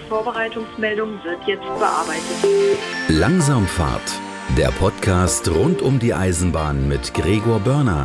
Vorbereitungsmeldung wird jetzt bearbeitet. Langsamfahrt, der Podcast rund um die Eisenbahn mit Gregor Börner.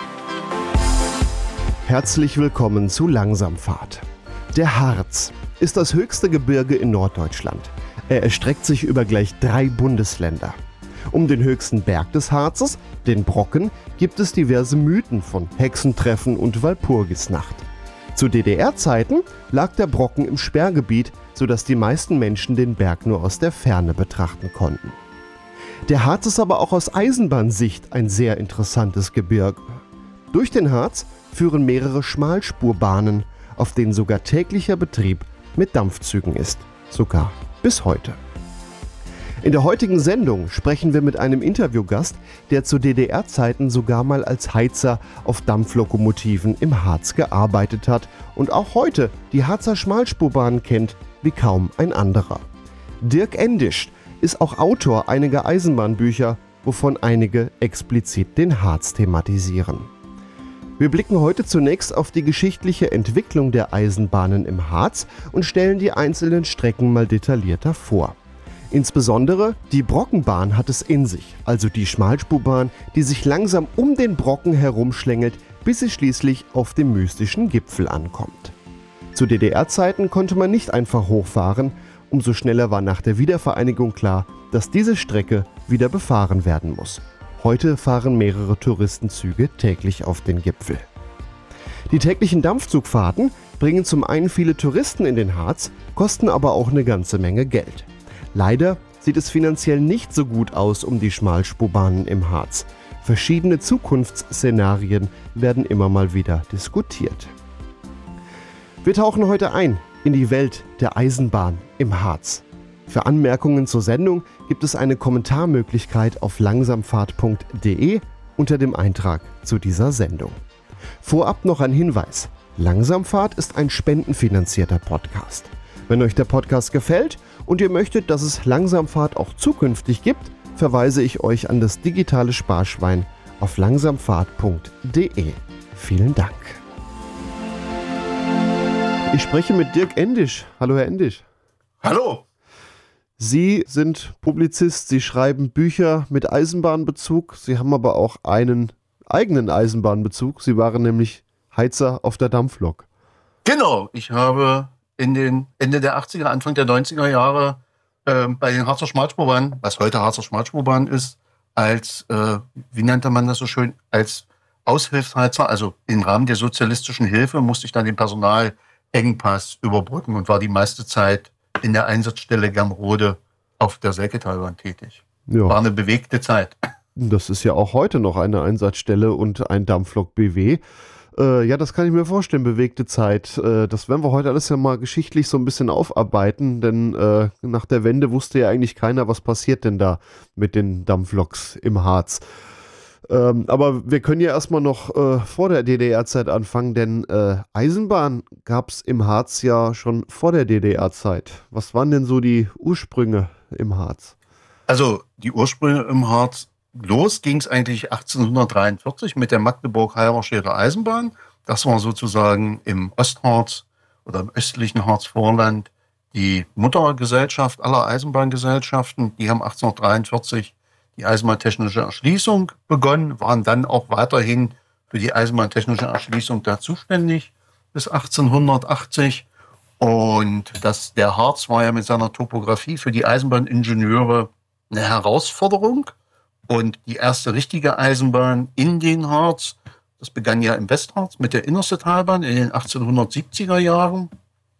Herzlich willkommen zu Langsamfahrt. Der Harz ist das höchste Gebirge in Norddeutschland. Er erstreckt sich über gleich 3 Bundesländer. Um den höchsten Berg des Harzes, den Brocken, gibt es diverse Mythen von Hexentreffen und Walpurgisnacht. Zu DDR-Zeiten lag der Brocken im Sperrgebiet, sodass die meisten Menschen den Berg nur aus der Ferne betrachten konnten. Der Harz ist aber auch aus Eisenbahnsicht ein sehr interessantes Gebirge. Durch den Harz führen mehrere Schmalspurbahnen, auf denen sogar täglicher Betrieb mit Dampfzügen ist, sogar bis heute. In der heutigen Sendung sprechen wir mit einem Interviewgast, der zu DDR-Zeiten sogar mal als Heizer auf Dampflokomotiven im Harz gearbeitet hat und auch heute die Harzer Schmalspurbahn kennt wie kaum ein anderer. Dirk Endisch ist auch Autor einiger Eisenbahnbücher, wovon einige explizit den Harz thematisieren. Wir blicken heute zunächst auf die geschichtliche Entwicklung der Eisenbahnen im Harz und stellen die einzelnen Strecken mal detaillierter vor. Insbesondere die Brockenbahn hat es in sich, also die Schmalspurbahn, die sich langsam um den Brocken herumschlängelt, bis sie schließlich auf dem mystischen Gipfel ankommt. Zu DDR-Zeiten konnte man nicht einfach hochfahren, umso schneller war nach der Wiedervereinigung klar, dass diese Strecke wieder befahren werden muss. Heute fahren mehrere Touristenzüge täglich auf den Gipfel. Die täglichen Dampfzugfahrten bringen zum einen viele Touristen in den Harz, kosten aber auch eine ganze Menge Geld. Leider sieht es finanziell nicht so gut aus um die Schmalspurbahnen im Harz. Verschiedene Zukunftsszenarien werden immer mal wieder diskutiert. Wir tauchen heute ein in die Welt der Eisenbahn im Harz. Für Anmerkungen zur Sendung gibt es eine Kommentarmöglichkeit auf langsamfahrt.de unter dem Eintrag zu dieser Sendung. Vorab noch ein Hinweis: Langsamfahrt ist ein spendenfinanzierter Podcast. Wenn euch der Podcast gefällt und ihr möchtet, dass es Langsamfahrt auch zukünftig gibt, verweise ich euch an das digitale Sparschwein auf langsamfahrt.de. Vielen Dank. Ich spreche mit Dirk Endisch. Hallo, Herr Endisch. Hallo. Sie sind Publizist, Sie schreiben Bücher mit Eisenbahnbezug. Sie haben aber auch einen eigenen Eisenbahnbezug. Sie waren nämlich Heizer auf der Dampflok. Genau, ich habe in den Ende der 80er, Anfang der 90er Jahre bei den Harzer Schmalspurbahnen, was heute Harzer Schmalspurbahn ist, als, wie nannte man das so schön, als Aushilfsheizer, also im Rahmen der sozialistischen Hilfe, musste ich dann den Personalengpass überbrücken und war die meiste Zeit in der Einsatzstelle Germrode auf der Selketalbahn tätig. Ja. War eine bewegte Zeit. Das ist ja auch heute noch eine Einsatzstelle und ein Dampflok BW. Ja, das kann ich mir vorstellen, bewegte Zeit. Das werden wir heute alles ja mal geschichtlich so ein bisschen aufarbeiten, denn nach der Wende wusste ja eigentlich keiner, was passiert denn da mit den Dampfloks im Harz. Aber wir können ja erstmal noch vor der DDR-Zeit anfangen, denn Eisenbahn gab es im Harz ja schon vor der DDR-Zeit. Was waren denn so die Ursprünge im Harz? Also die Ursprünge im Harz, los ging es eigentlich 1843 mit der Magdeburg-Halberstädter Eisenbahn. Das war sozusagen im Ostharz oder im östlichen Harzvorland die Muttergesellschaft aller Eisenbahngesellschaften. Die haben 1843 die eisenbahntechnische Erschließung begonnen, waren dann auch weiterhin für die eisenbahntechnische Erschließung da zuständig bis 1880. Und der Harz war ja mit seiner Topografie für die Eisenbahningenieure eine Herausforderung. Und die erste richtige Eisenbahn in den Harz, das begann ja im Westharz mit der Innerste Talbahn in den 1870er Jahren.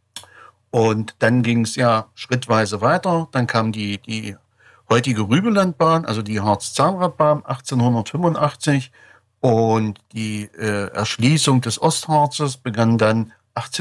Und dann ging es ja schrittweise weiter. Dann kam die heutige Rübelandbahn, also die Harz-Zahnradbahn 1885. Und die Erschließung des Ostharzes begann dann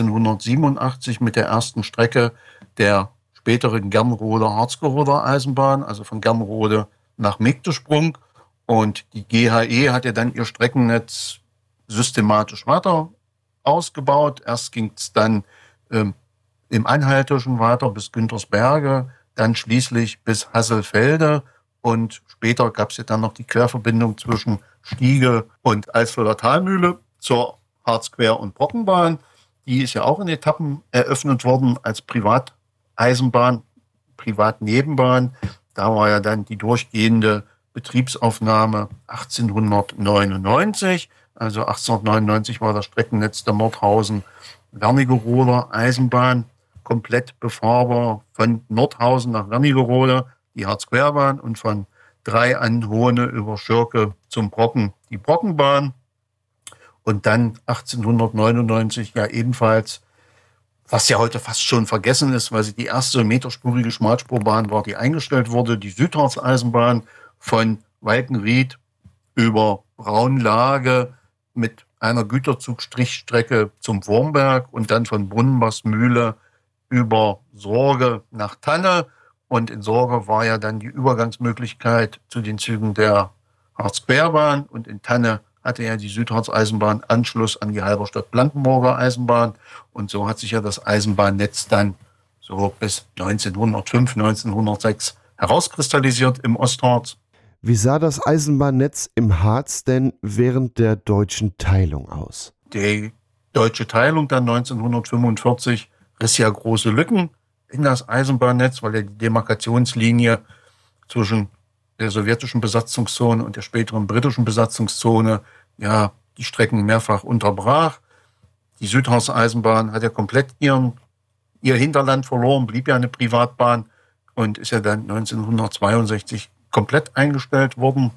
1887 mit der ersten Strecke der späteren Germroder Harzgeroder Eisenbahn, also von Germrode nach Megdesprung. Und die GHE hat ja dann ihr Streckennetz systematisch weiter ausgebaut. Erst ging es dann im Anhaltischen weiter bis Güntersberge, dann schließlich bis Hasselfelde. Und später gab es ja dann noch die Querverbindung zwischen Stiege und Alsfelder Talmühle zur Harzquer- und Brockenbahn. Die ist ja auch in Etappen eröffnet worden als Privatbahn Eisenbahn, Privatnebenbahn. Da war ja dann die durchgehende Betriebsaufnahme 1899. Also 1899 war das Streckennetz der Nordhausen-Wernigerode Eisenbahn komplett befahrbar von Nordhausen nach Wernigerode, die Harzquerbahn, und von Drei an Hohne über Schirke zum Brocken, die Brockenbahn. Und dann 1899 ja ebenfalls, was ja heute fast schon vergessen ist, weil sie die erste meterspurige Schmalspurbahn war, die eingestellt wurde, die Südharz-Eisenbahn von Walkenried über Braunlage mit einer Güterzugstrichstrecke zum Wurmberg und dann von Brunnenbachsmühle über Sorge nach Tanne. Und in Sorge war ja dann die Übergangsmöglichkeit zu den Zügen der Harzquerbahn. Und in Tanne hatte ja die Südharz-Eisenbahn Anschluss an die Halberstadt-Blankenburger Eisenbahn. Und so hat sich ja das Eisenbahnnetz dann so bis 1905, 1906 herauskristallisiert im Ostharz. Wie sah das Eisenbahnnetz im Harz denn während der deutschen Teilung aus? Die deutsche Teilung dann 1945 riss ja große Lücken in das Eisenbahnnetz, weil ja die Demarkationslinie zwischen der sowjetischen Besatzungszone und der späteren britischen Besatzungszone ja die Strecken mehrfach unterbrach. Die Südharz-Eisenbahn hat ja komplett ihr Hinterland verloren, blieb ja eine Privatbahn und ist ja dann 1962 komplett eingestellt worden.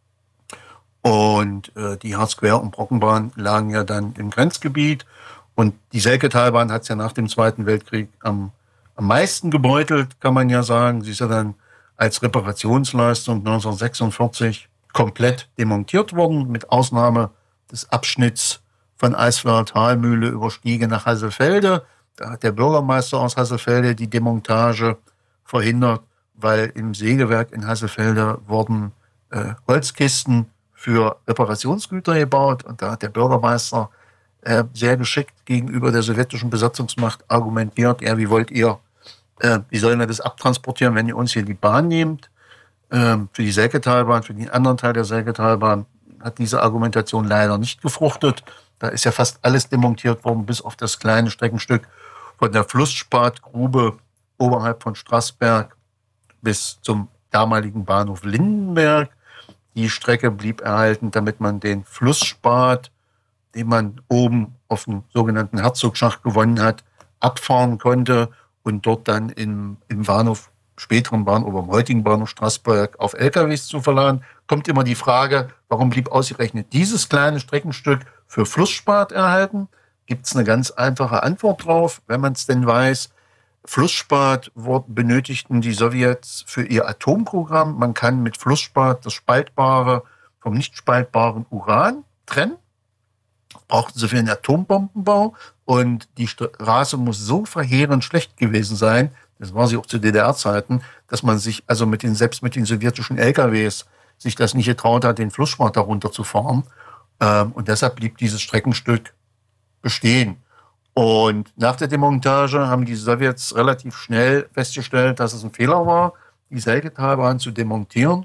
Und die Harzquer- und Brockenbahn lagen ja dann im Grenzgebiet. Und die Selketalbahn hat es ja nach dem Zweiten Weltkrieg am meisten gebeutelt, kann man ja sagen. Sie ist ja dann als Reparationsleistung 1946 komplett demontiert worden, mit Ausnahme des Abschnitts von Eisweiler Talmühle über Stiege nach Hasselfelde. Da hat der Bürgermeister aus Hasselfelde die Demontage verhindert, weil im Sägewerk in Hasselfelde wurden Holzkisten für Reparationsgüter gebaut. Und da hat der Bürgermeister sehr geschickt gegenüber der sowjetischen Besatzungsmacht argumentiert, wie wollt ihr, wie sollen wir das abtransportieren, wenn ihr uns hier die Bahn nehmt? Für die Selketalbahn, für den anderen Teil der Selketalbahn hat diese Argumentation leider nicht gefruchtet. Da ist ja fast alles demontiert worden, bis auf das kleine Streckenstück von der Flussspat-Grube oberhalb von Straßberg bis zum damaligen Bahnhof Lindenberg. Die Strecke blieb erhalten, damit man den Flussspat, den man oben auf dem sogenannten Herzogschacht gewonnen hat, abfahren konnte und dort dann im Bahnhof, späteren Bahnhof, am heutigen Bahnhof Straßberg auf LKWs zu verladen. Kommt immer die Frage, warum blieb ausgerechnet dieses kleine Streckenstück für Flussspat erhalten? Gibt es eine ganz einfache Antwort drauf, wenn man es denn weiß. Flussspat benötigten die Sowjets für ihr Atomprogramm. Man kann mit Flussspat das spaltbare vom nicht spaltbaren Uran trennen. Brauchten sie für den Atombombenbau. Und die Straße muss so verheerend schlecht gewesen sein, das war sie auch zu DDR-Zeiten, dass man sich also selbst mit den sowjetischen LKWs sich das nicht getraut hat, den Flussspat darunter zu fahren. Und deshalb blieb dieses Streckenstück bestehen. Und nach der Demontage haben die Sowjets relativ schnell festgestellt, dass es ein Fehler war, die Selketalbahn zu demontieren.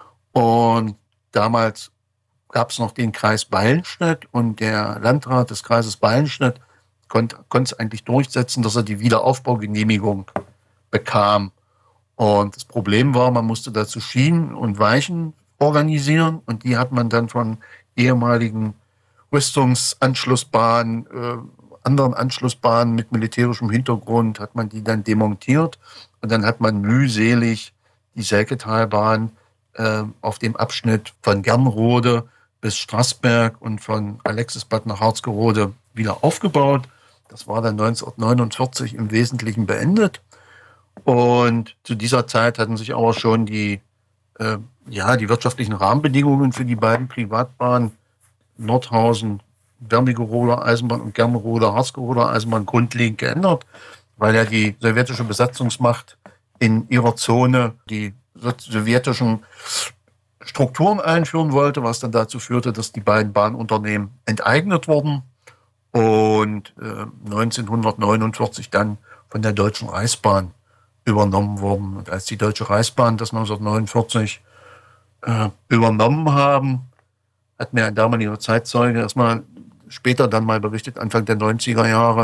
Und damals gab es noch den Kreis Ballenstedt und der Landrat des Kreises Ballenstedt konnte es eigentlich durchsetzen, dass er die Wiederaufbaugenehmigung bekam. Und das Problem war, man musste dazu Schienen und Weichen organisieren und die hat man dann von ehemaligen Rüstungsanschlussbahnen, anderen Anschlussbahnen mit militärischem Hintergrund, hat man die dann demontiert und dann hat man mühselig die Selketalbahn auf dem Abschnitt von Gernrode bis Straßberg und von Alexisbad nach Harzgerode wieder aufgebaut. Das war dann 1949 im Wesentlichen beendet. Und zu dieser Zeit hatten sich aber schon die wirtschaftlichen Rahmenbedingungen für die beiden Privatbahnen Nordhausen, Wernigeroder Eisenbahn und Gernroder, Harzgeroder Eisenbahn grundlegend geändert, weil ja die sowjetische Besatzungsmacht in ihrer Zone die sowjetischen Strukturen einführen wollte, was dann dazu führte, dass die beiden Bahnunternehmen enteignet wurden und 1949 dann von der Deutschen Reichsbahn übernommen wurden. Und als die Deutsche Reichsbahn das 1949 übernommen haben, hat mir ein damaliger Zeitzeuge erstmal später dann mal berichtet, Anfang der 90er Jahre,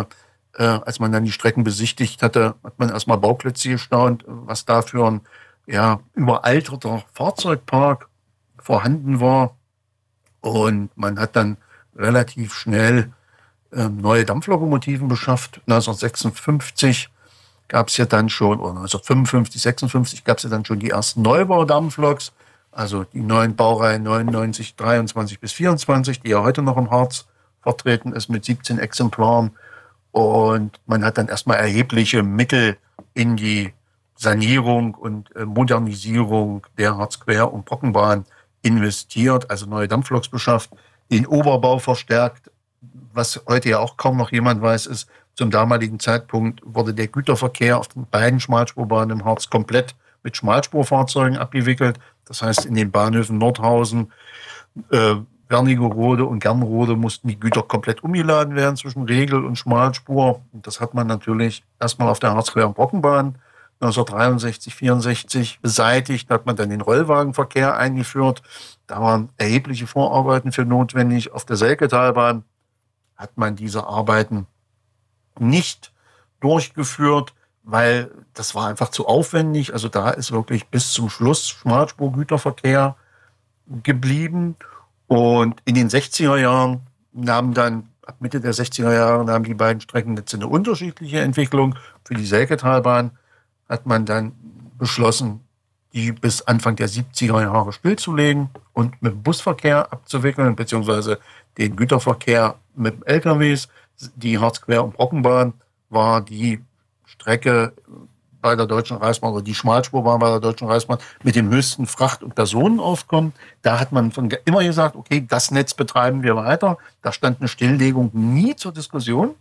als man dann die Strecken besichtigt hatte, hat man erstmal Bauklötze gestaunt, was da für ein überalterter Fahrzeugpark vorhanden war. Und man hat dann relativ schnell neue Dampflokomotiven beschafft. 1956 gab es ja dann schon, oder 1955, 56 gab es ja dann schon die ersten Neubau-Dampfloks, also die neuen Baureihen 99, 23 bis 24, die ja heute noch im Harz vertreten ist mit 17 Exemplaren. Und man hat dann erstmal erhebliche Mittel in die Sanierung und Modernisierung der Harzquer- und Brockenbahn investiert, also neue Dampfloks beschafft, den Oberbau verstärkt. Was heute ja auch kaum noch jemand weiß, ist, zum damaligen Zeitpunkt wurde der Güterverkehr auf den beiden Schmalspurbahnen im Harz komplett mit Schmalspurfahrzeugen abgewickelt. Das heißt, in den Bahnhöfen Nordhausen, Wernigerode und Gernrode mussten die Güter komplett umgeladen werden zwischen Regel- und Schmalspur. Und das hat man natürlich erstmal auf der Harzquer- und Brockenbahn 1963, 64 beseitigt. Da hat man dann den Rollwagenverkehr eingeführt. Da waren erhebliche Vorarbeiten für notwendig. Auf der Selketalbahn hat man diese Arbeiten nicht durchgeführt, weil das war einfach zu aufwendig. Also da ist wirklich bis zum Schluss Schmalspurgüterverkehr geblieben. Und in den 60er Jahren ab Mitte der 60er Jahre nahmen die beiden Streckennetze eine unterschiedliche Entwicklung. Für die Selketalbahn hat man dann beschlossen, die bis Anfang der 70er Jahre stillzulegen und mit dem Busverkehr abzuwickeln, beziehungsweise den Güterverkehr mit LKWs. Die Harzquer- und Brockenbahn war die Strecke bei der Deutschen Reichsbahn oder die Schmalspurbahn bei der Deutschen Reichsbahn mit dem höchsten Fracht- und Personenaufkommen. Da hat man immer gesagt, okay, das Netz betreiben wir weiter. Da stand eine Stilllegung nie zur Diskussion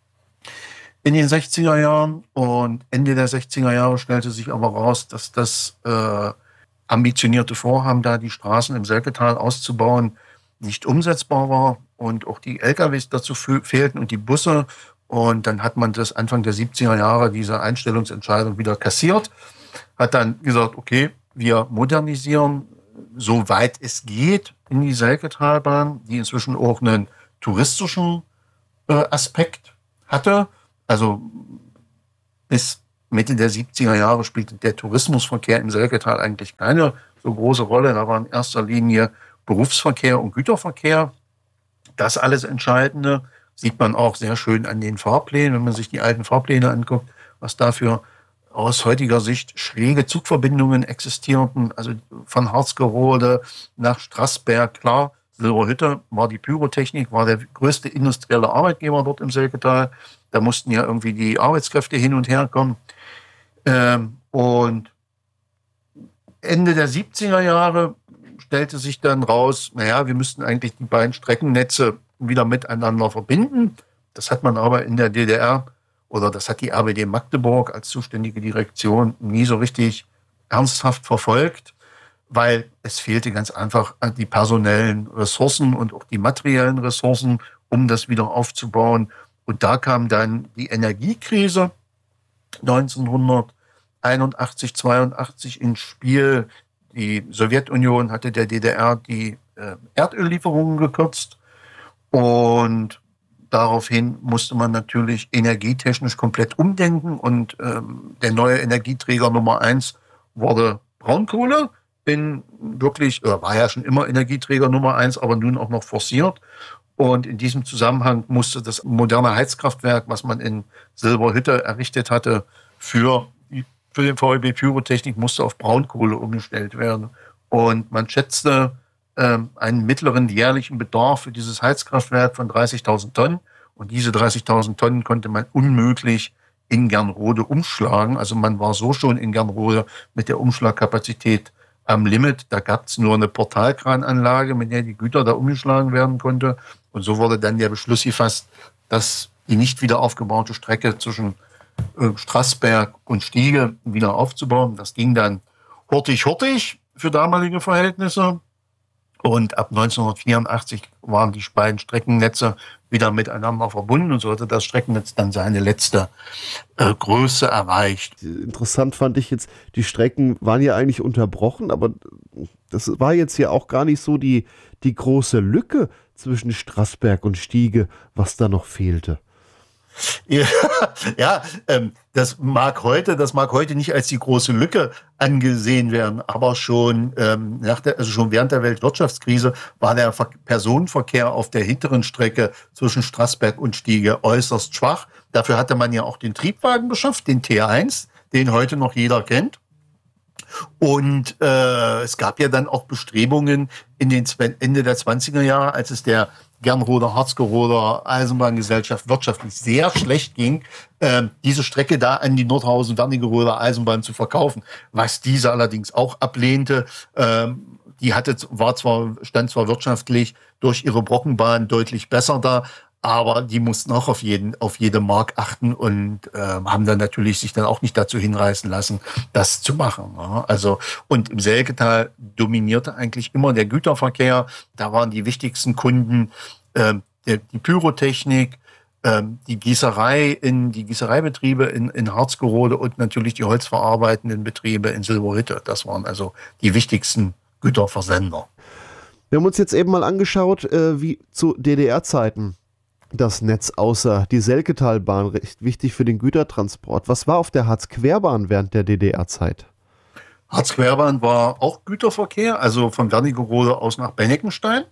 in den 60er Jahren. Und Ende der 60er Jahre stellte sich aber raus, dass das ambitionierte Vorhaben, da die Straßen im Selketal auszubauen, nicht umsetzbar war und auch die LKWs dazu fehlten und die Busse. Und dann hat man das Anfang der 70er Jahre, diese Einstellungsentscheidung wieder kassiert, hat dann gesagt, okay, wir modernisieren, soweit es geht, in die Selketalbahn, die inzwischen auch einen touristischen Aspekt hatte. Also bis Mitte der 70er Jahre spielte der Tourismusverkehr im Selketal eigentlich keine so große Rolle. Da war in erster Linie Berufsverkehr und Güterverkehr. Das alles Entscheidende sieht man auch sehr schön an den Fahrplänen, wenn man sich die alten Fahrpläne anguckt, was dafür aus heutiger Sicht schräge Zugverbindungen existierten. Also von Harzgerode nach Straßberg, klar, Silberhütte war die Pyrotechnik, war der größte industrielle Arbeitgeber dort im Selketal. Da mussten ja irgendwie die Arbeitskräfte hin und her kommen. Und Ende der 70er Jahre stellte sich dann raus, wir müssten eigentlich die beiden Streckennetze wieder miteinander verbinden. Das hat man aber in der DDR oder das hat die RBD Magdeburg als zuständige Direktion nie so richtig ernsthaft verfolgt, weil es fehlte ganz einfach an die personellen Ressourcen und auch die materiellen Ressourcen, um das wieder aufzubauen. Und da kam dann die Energiekrise 1981, 82 ins Spiel. Die Sowjetunion hatte der DDR die Erdöllieferungen gekürzt und daraufhin musste man natürlich energietechnisch komplett umdenken und der neue Energieträger Nummer 1 wurde Braunkohle. War ja schon immer Energieträger Nummer 1, aber nun auch noch forciert. Und in diesem Zusammenhang musste das moderne Heizkraftwerk, was man in Silberhütte errichtet hatte, für den VEB Pyrotechnik musste auf Braunkohle umgestellt werden. Und man schätzte einen mittleren jährlichen Bedarf für dieses Heizkraftwerk von 30.000 Tonnen. Und diese 30.000 Tonnen konnte man unmöglich in Gernrode umschlagen. Also man war so schon in Gernrode mit der Umschlagkapazität am Limit. Da gab es nur eine Portalkrananlage, mit der die Güter da umgeschlagen werden konnte. Und so wurde dann der Beschluss gefasst, dass die nicht wieder aufgebaute Strecke zwischen Straßberg und Stiege wieder aufzubauen. Das ging dann hurtig für damalige Verhältnisse. Und ab 1984 waren die beiden Streckennetze wieder miteinander verbunden und so hatte das Streckennetz dann seine letzte Größe erreicht. Interessant fand ich jetzt, die Strecken waren ja eigentlich unterbrochen, aber das war jetzt ja auch gar nicht so die große Lücke zwischen Straßberg und Stiege, was da noch fehlte. Ja, das mag heute nicht als die große Lücke angesehen werden, aber schon schon während der Weltwirtschaftskrise war der Personenverkehr auf der hinteren Strecke zwischen Straßberg und Stiege äußerst schwach. Dafür hatte man ja auch den Triebwagen beschafft, den T1, den heute noch jeder kennt. Und es gab ja dann auch Bestrebungen in den Ende der 20er Jahre, als es der Gernroder Harzgeroder Eisenbahngesellschaft wirtschaftlich sehr schlecht ging, diese Strecke da an die Nordhausen-Wernigeröder Eisenbahn zu verkaufen, was diese allerdings auch ablehnte. Die stand zwar wirtschaftlich durch ihre Brockenbahn deutlich besser da, aber die mussten auch auf jede Mark achten und haben dann natürlich sich dann auch nicht dazu hinreißen lassen, das zu machen. Ja. Also, und im Selketal dominierte eigentlich immer der Güterverkehr. Da waren die wichtigsten Kunden die Pyrotechnik, die Gießereibetriebe in Harzgerode und natürlich die holzverarbeitenden Betriebe in Silberhütte. Das waren also die wichtigsten Güterversender. Wir haben uns jetzt eben mal angeschaut, wie zu DDR-Zeiten das Netz aussah. Die Selketalbahn, recht wichtig für den Gütertransport. Was war auf der Harzquerbahn während der DDR-Zeit? Harzquerbahn war auch Güterverkehr, also von Wernigerode aus nach Benneckenstein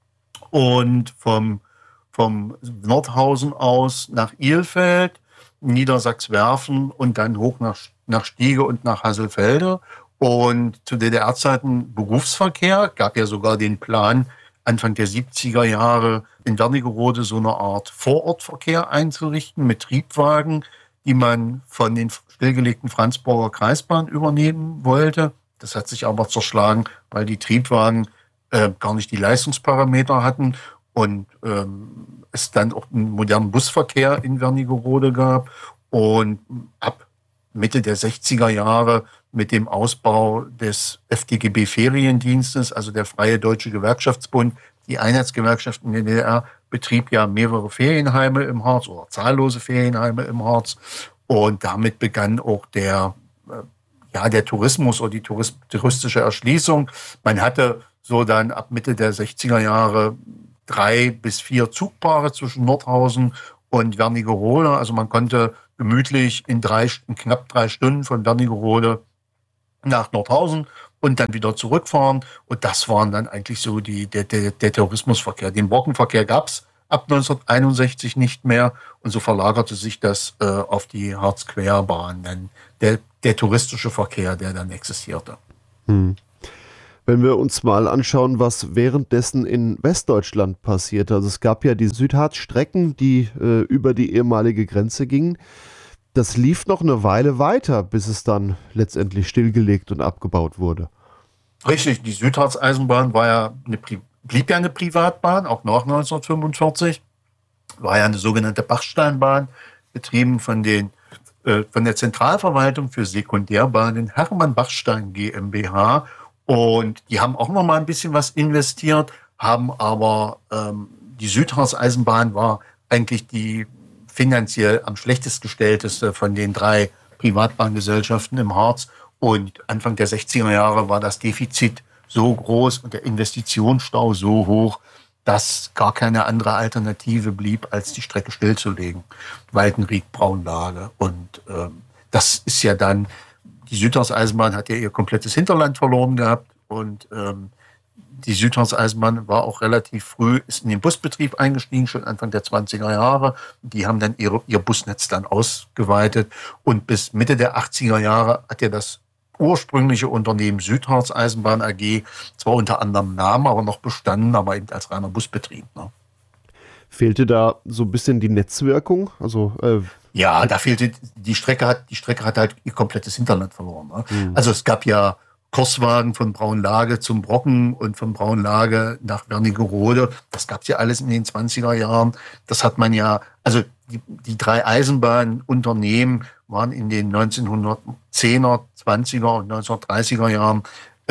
und vom Nordhausen aus nach Ilfeld, Niedersachswerfen und dann hoch nach Stiege und nach Hasselfelde. Und zu DDR-Zeiten Berufsverkehr, gab ja sogar den Plan, Anfang der 70er Jahre in Wernigerode so eine Art Vorortverkehr einzurichten mit Triebwagen, die man von den stillgelegten Franzburger Kreisbahn übernehmen wollte. Das hat sich aber zerschlagen, weil die Triebwagen gar nicht die Leistungsparameter hatten und es dann auch einen modernen Busverkehr in Wernigerode gab. Und ab Mitte der 60er Jahre mit dem Ausbau des FDGB-Feriendienstes, also der Freie Deutsche Gewerkschaftsbund, die Einheitsgewerkschaft in der DDR, betrieb ja mehrere Ferienheime im Harz oder zahllose Ferienheime im Harz. Und damit begann auch der Tourismus oder die touristische Erschließung. Man hatte so dann ab Mitte der 60er Jahre 3 bis 4 Zugpaare zwischen Nordhausen und Wernigerode. Also man konnte gemütlich in knapp 3 Stunden von Wernigerode nach Nordhausen und dann wieder zurückfahren. Und das waren dann eigentlich so der Tourismusverkehr. Den Brockenverkehr gab es ab 1961 nicht mehr. Und so verlagerte sich das auf die Harzquerbahn, dann der touristische Verkehr, der dann existierte. Wenn wir uns mal anschauen, was währenddessen in Westdeutschland passiert. Also es gab ja die Südharzstrecken, die über die ehemalige Grenze gingen. Das lief noch eine Weile weiter, bis es dann letztendlich stillgelegt und abgebaut wurde. Richtig, die Südharz-Eisenbahn blieb ja eine Privatbahn, auch nach 1945. War ja eine sogenannte Bachsteinbahn, betrieben von der Zentralverwaltung für Sekundärbahnen Hermann Bachstein GmbH. Und die haben auch noch mal ein bisschen was investiert, haben aber die Südharz-Eisenbahn war eigentlich die finanziell am schlechtest gestellteste von den 3 Privatbahngesellschaften im Harz. Und Anfang der 60er Jahre war das Defizit so groß und der Investitionsstau so hoch, dass gar keine andere Alternative blieb, als die Strecke stillzulegen. Waldenried-Braunlage. Und das ist ja dann, die Südharz-Eisenbahn hat ja ihr komplettes Hinterland verloren gehabt und die Südharz-Eisenbahn war auch relativ früh, ist in den Busbetrieb eingestiegen, schon Anfang der 20er Jahre. Die haben dann ihr Busnetz dann ausgeweitet. Und bis Mitte der 80er Jahre hat ja das ursprüngliche Unternehmen Südharz-Eisenbahn AG zwar unter anderem Namen, aber noch bestanden, aber eben als reiner Busbetrieb. Ne? Fehlte da so ein bisschen die Netzwirkung? Also ja, da fehlte, die Strecke hat halt ihr komplettes Hinterland verloren. Ne? Also es gab ja Kurswagen von Braunlage zum Brocken und von Braunlage nach Wernigerode. Das gab's ja alles in den 20er Jahren. Das hat man ja, also die 3 Eisenbahnunternehmen waren in den 1910er, 20er und 1930er Jahren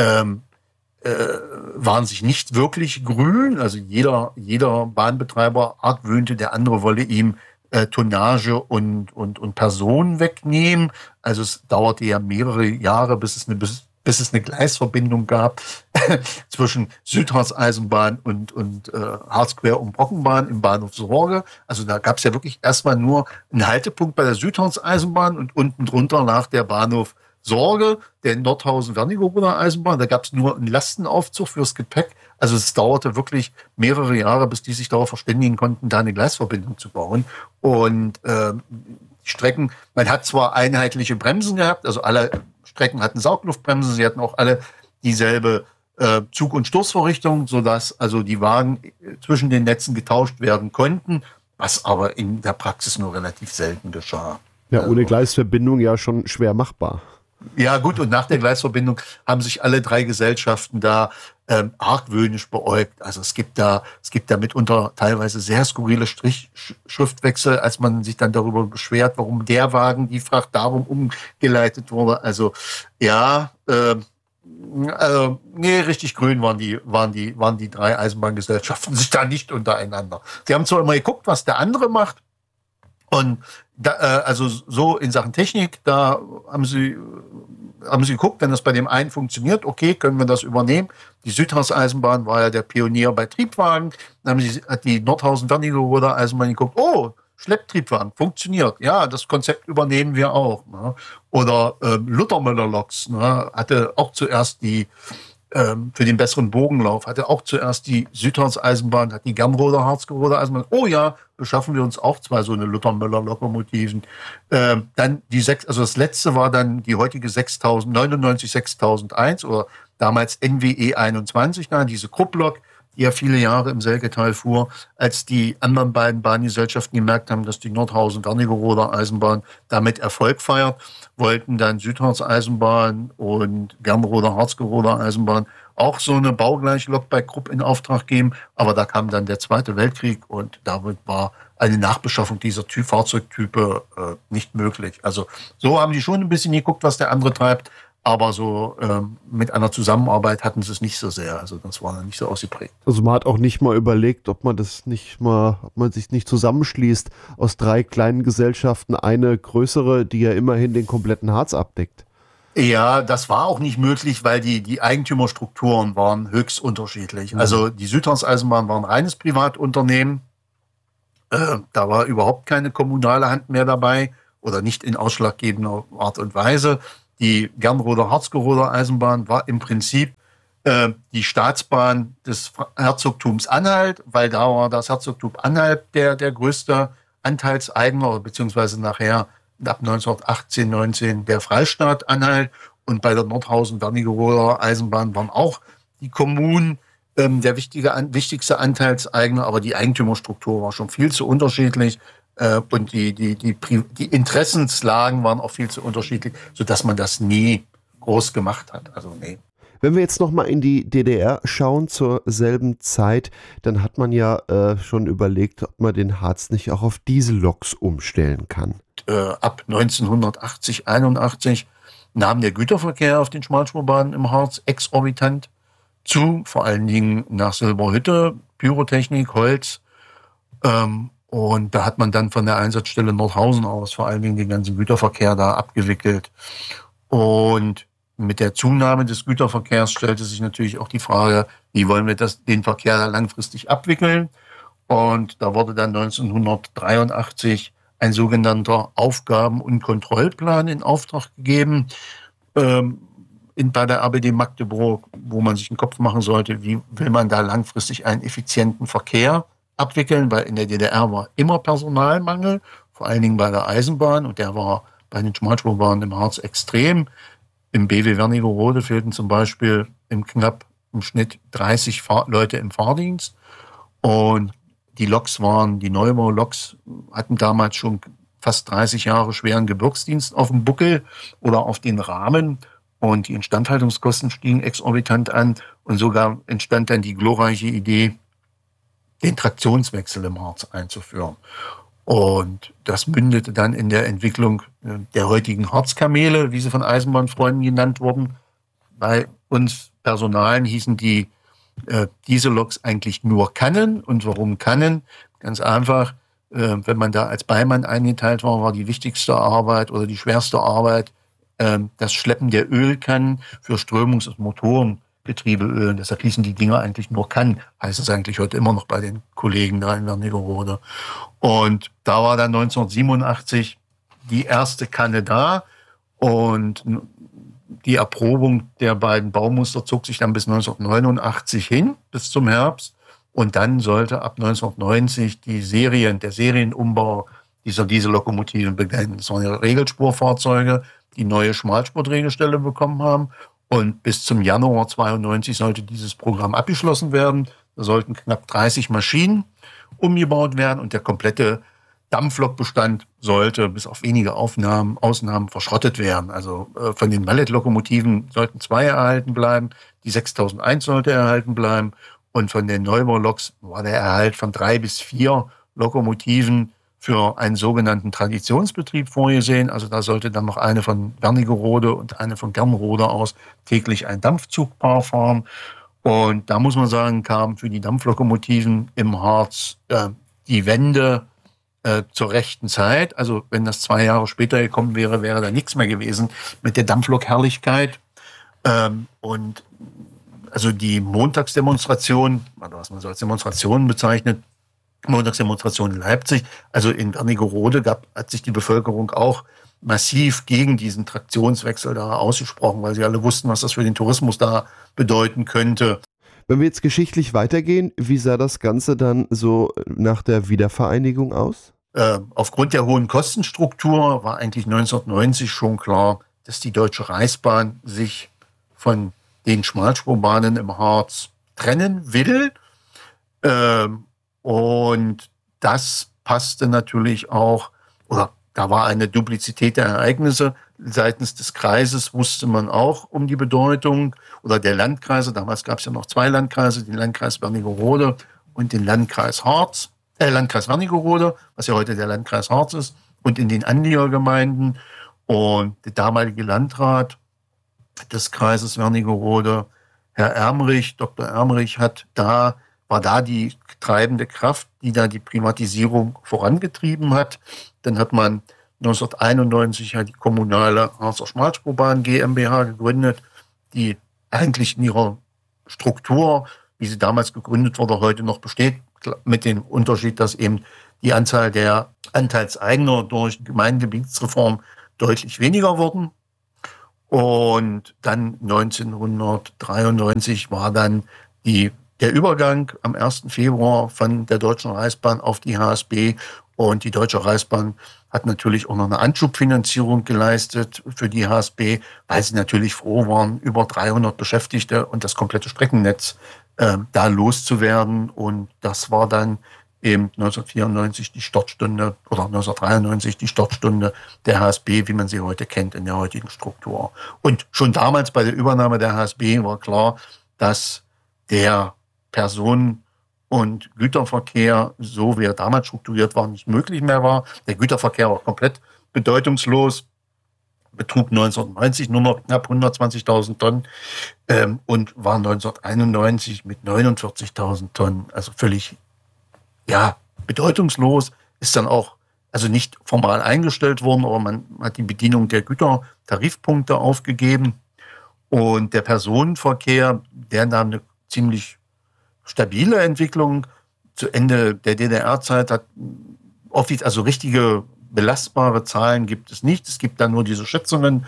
waren sich nicht wirklich grün. Also jeder Bahnbetreiber argwöhnte, der andere wolle ihm Tonnage und Personen wegnehmen. Also es dauerte ja mehrere Jahre, bis es eine bis es eine Gleisverbindung gab zwischen Südharz-Eisenbahn und Harzquer- und Brockenbahn im Bahnhof Sorge. Also da gab es ja wirklich erstmal nur einen Haltepunkt bei der Südharz-Eisenbahn und unten drunter lag der Bahnhof Sorge, der Nordhausen-Wernigerode Eisenbahn. Da gab es nur einen Lastenaufzug fürs Gepäck. Also es dauerte wirklich mehrere Jahre, bis die sich darauf verständigen konnten, da eine Gleisverbindung zu bauen. Und Strecken, man hat zwar einheitliche Bremsen gehabt, also alle Strecken hatten Saugluftbremsen, sie hatten auch alle dieselbe Zug- und Stoßvorrichtung, sodass also die Wagen zwischen den Netzen getauscht werden konnten, was aber in der Praxis nur relativ selten geschah. Ja, ohne Gleisverbindung ja schon schwer machbar. Ja gut, und nach der Gleisverbindung haben sich alle drei Gesellschaften da argwöhnisch beäugt. Also es gibt da mitunter teilweise sehr skurrile Schriftwechsel, als man sich dann darüber beschwert, warum der Wagen, die Fracht darum umgeleitet wurde. Also ja, nee, richtig grün waren die drei Eisenbahngesellschaften sich da nicht untereinander. Sie haben zwar immer geguckt, was der andere macht, und da, also so in Sachen Technik, da haben sie geguckt, wenn das bei dem einen funktioniert, okay, können wir das übernehmen. Die Südharz-Eisenbahn war ja der Pionier bei Triebwagen. Dann hat die Nordhausen-Wernigerode Eisenbahn geguckt, oh, Schlepptriebwagen, funktioniert. Ja, das Konzept übernehmen wir auch. Ne? Oder Luthermüller-Loks, ne? Hatte auch zuerst für den besseren Bogenlauf, hatte auch zuerst die Südharz-Eisenbahn, hat die Gernroder Harzgerode Eisenbahn. Oh ja, beschaffen wir uns auch zwei so eine Luthermüller-Lokomotiven. Dann also das letzte war dann die heutige 6001 oder damals NWE 21, diese Krupplok, die ja viele Jahre im Selketal fuhr, als die anderen beiden Bahngesellschaften gemerkt haben, dass die Nordhausen-Wernigerode Eisenbahn damit Erfolg feiert, wollten dann Südharz-Eisenbahn und Gernroder Harzgerode Eisenbahn auch so eine baugleiche Lok bei Krupp in Auftrag geben. Aber da kam dann der Zweite Weltkrieg und damit war eine Nachbeschaffung dieser Fahrzeugtype nicht möglich. Also so haben die schon ein bisschen geguckt, was der andere treibt. Aber so mit einer Zusammenarbeit hatten sie es nicht so sehr. Also das war dann nicht so ausgeprägt. Also man hat auch nicht mal überlegt, ob man sich nicht zusammenschließt aus drei kleinen Gesellschaften, eine größere, die ja immerhin den kompletten Harz abdeckt. Ja, das war auch nicht möglich, weil die Eigentümerstrukturen waren höchst unterschiedlich. Also die Südharz-Eisenbahn war ein reines Privatunternehmen. Da war überhaupt keine kommunale Hand mehr dabei oder nicht in ausschlaggebender Art und Weise. Die Gernroder Harzgerode Eisenbahn war im Prinzip die Staatsbahn des Herzogtums Anhalt, weil da war das Herzogtum Anhalt der größte Anteilseigner, beziehungsweise nachher ab 1918, 19 der Freistaat Anhalt. Und bei der Nordhausen-Wernigerode Eisenbahn waren auch die Kommunen der wichtigste Anteilseigner, aber die Eigentümerstruktur war schon viel zu unterschiedlich. Und die Interessenslagen waren auch viel zu unterschiedlich, sodass man das nie groß gemacht hat. Also nee. Wenn wir jetzt nochmal in die DDR schauen zur selben Zeit, dann hat man ja schon überlegt, ob man den Harz nicht auch auf Dieselloks umstellen kann. Ab 1980, 81 nahm der Güterverkehr auf den Schmalspurbahnen im Harz exorbitant zu, vor allen Dingen nach Silberhütte, Pyrotechnik, Holz. Und da hat man dann von der Einsatzstelle Nordhausen aus vor allen Dingen den ganzen Güterverkehr da abgewickelt. Und mit der Zunahme des Güterverkehrs stellte sich natürlich auch die Frage, wie wollen wir den Verkehr da langfristig abwickeln? Und da wurde dann 1983 ein sogenannter Aufgaben- und Kontrollplan in Auftrag gegeben bei der ABD Magdeburg, wo man sich einen Kopf machen sollte, wie will man da langfristig einen effizienten Verkehr abwickeln, weil in der DDR war immer Personalmangel, vor allen Dingen bei der Eisenbahn, und der war bei den Schmalspurbahnen im Harz extrem. Im BW Wernigerode fehlten zum Beispiel im Schnitt 30 Leute im Fahrdienst, und die Neubau-Loks hatten damals schon fast 30 Jahre schweren Gebirgsdienst auf dem Buckel oder auf den Rahmen, und die Instandhaltungskosten stiegen exorbitant an, und sogar entstand dann die glorreiche Idee, den Traktionswechsel im Harz einzuführen. Und das mündete dann in der Entwicklung der heutigen Harzkamele, wie sie von Eisenbahnfreunden genannt wurden. Bei uns Personalen hießen die Dieselloks eigentlich nur Kannen. Und warum Kannen? Ganz einfach, wenn man da als Beimann eingeteilt war, war die wichtigste Arbeit oder die schwerste Arbeit das Schleppen der Ölkannen für Strömungs- und Motorengetriebeöl. Deshalb hießen die Dinger eigentlich nur Kannen. Heißt es eigentlich heute immer noch bei den Kollegen da in Wernigerode. Und da war dann 1987 die erste Kanne da. Und die Erprobung der beiden Baumuster zog sich dann bis 1989 hin, bis zum Herbst. Und dann sollte ab 1990 der Serienumbau dieser Diesellokomotiven beginnen. Das waren ja Regelspurfahrzeuge, die neue Schmalspurtregelstelle bekommen haben. Und bis zum Januar 92 sollte dieses Programm abgeschlossen werden. Da sollten knapp 30 Maschinen umgebaut werden und der komplette Dampflokbestand sollte bis auf wenige Ausnahmen verschrottet werden. Also von den Mallet-Lokomotiven sollten 2 erhalten bleiben, die 6001 sollte erhalten bleirbleiben und von den Neubauloks war der Erhalt von 3 bis 4 Lokomotiven für einen sogenannten Traditionsbetrieb vorgesehen. Also da sollte dann noch eine von Wernigerode und eine von Gernrode aus täglich ein Dampfzugpaar fahren. Und da muss man sagen, kam für die Dampflokomotiven im Harz die Wende zur rechten Zeit. Also wenn das 2 Jahre später gekommen wäre, wäre da nichts mehr gewesen mit der Dampflok-Herrlichkeit. Und also die Montagsdemonstration, oder was man so als Demonstration bezeichnet, Montagsdemonstration in Leipzig, also in Wernigerode hat sich die Bevölkerung auch massiv gegen diesen Traktionswechsel da ausgesprochen, weil sie alle wussten, was das für den Tourismus da bedeuten könnte. Wenn wir jetzt geschichtlich weitergehen, wie sah das Ganze dann so nach der Wiedervereinigung aus? Aufgrund der hohen Kostenstruktur war eigentlich 1990 schon klar, dass die Deutsche Reichsbahn sich von den Schmalspurbahnen im Harz trennen will. Und das passte natürlich auch, oder da war eine Duplizität der Ereignisse. Seitens des Kreises wusste man auch um die Bedeutung, oder der Landkreise. Damals gab es ja noch 2 Landkreise, den Landkreis Wernigerode und den Landkreis Wernigerode, was ja heute der Landkreis Harz ist, und in den Anliegergemeinden. Und der damalige Landrat des Kreises Wernigerode, Herr Ermrich, Dr. Ermrich, war da die treibende Kraft, die da die Privatisierung vorangetrieben hat. Dann hat man 1991 die kommunale Harzer Schmalspurbahn GmbH gegründet, die eigentlich in ihrer Struktur, wie sie damals gegründet wurde, heute noch besteht, mit dem Unterschied, dass eben die Anzahl der Anteilseigner durch Gemeindegebietsreform deutlich weniger wurden. Und dann 1993 war dann der Übergang am 1. Februar von der Deutschen Reichsbahn auf die HSB. Und die Deutsche Reichsbahn hat natürlich auch noch eine Anschubfinanzierung geleistet für die HSB, weil sie natürlich froh waren, über 300 Beschäftigte und das komplette Streckennetz da loszuwerden. Und das war dann eben 1994 die Startstunde oder 1993 die Startstunde der HSB, wie man sie heute kennt in der heutigen Struktur. Und schon damals bei der Übernahme der HSB war klar, dass der Personen- und Güterverkehr, so wie er damals strukturiert war, nicht möglich mehr war. Der Güterverkehr war komplett bedeutungslos, betrug 1990 nur noch knapp 120.000 Tonnen und war 1991 mit 49.000 Tonnen, also völlig bedeutungslos, ist dann auch also nicht formal eingestellt worden, aber man hat die Bedienung der Gütertarifpunkte aufgegeben und der Personenverkehr, der nahm eine ziemlich stabile Entwicklung. Zu Ende der DDR-Zeit also richtige belastbare Zahlen gibt es nicht. Es gibt dann nur diese Schätzungen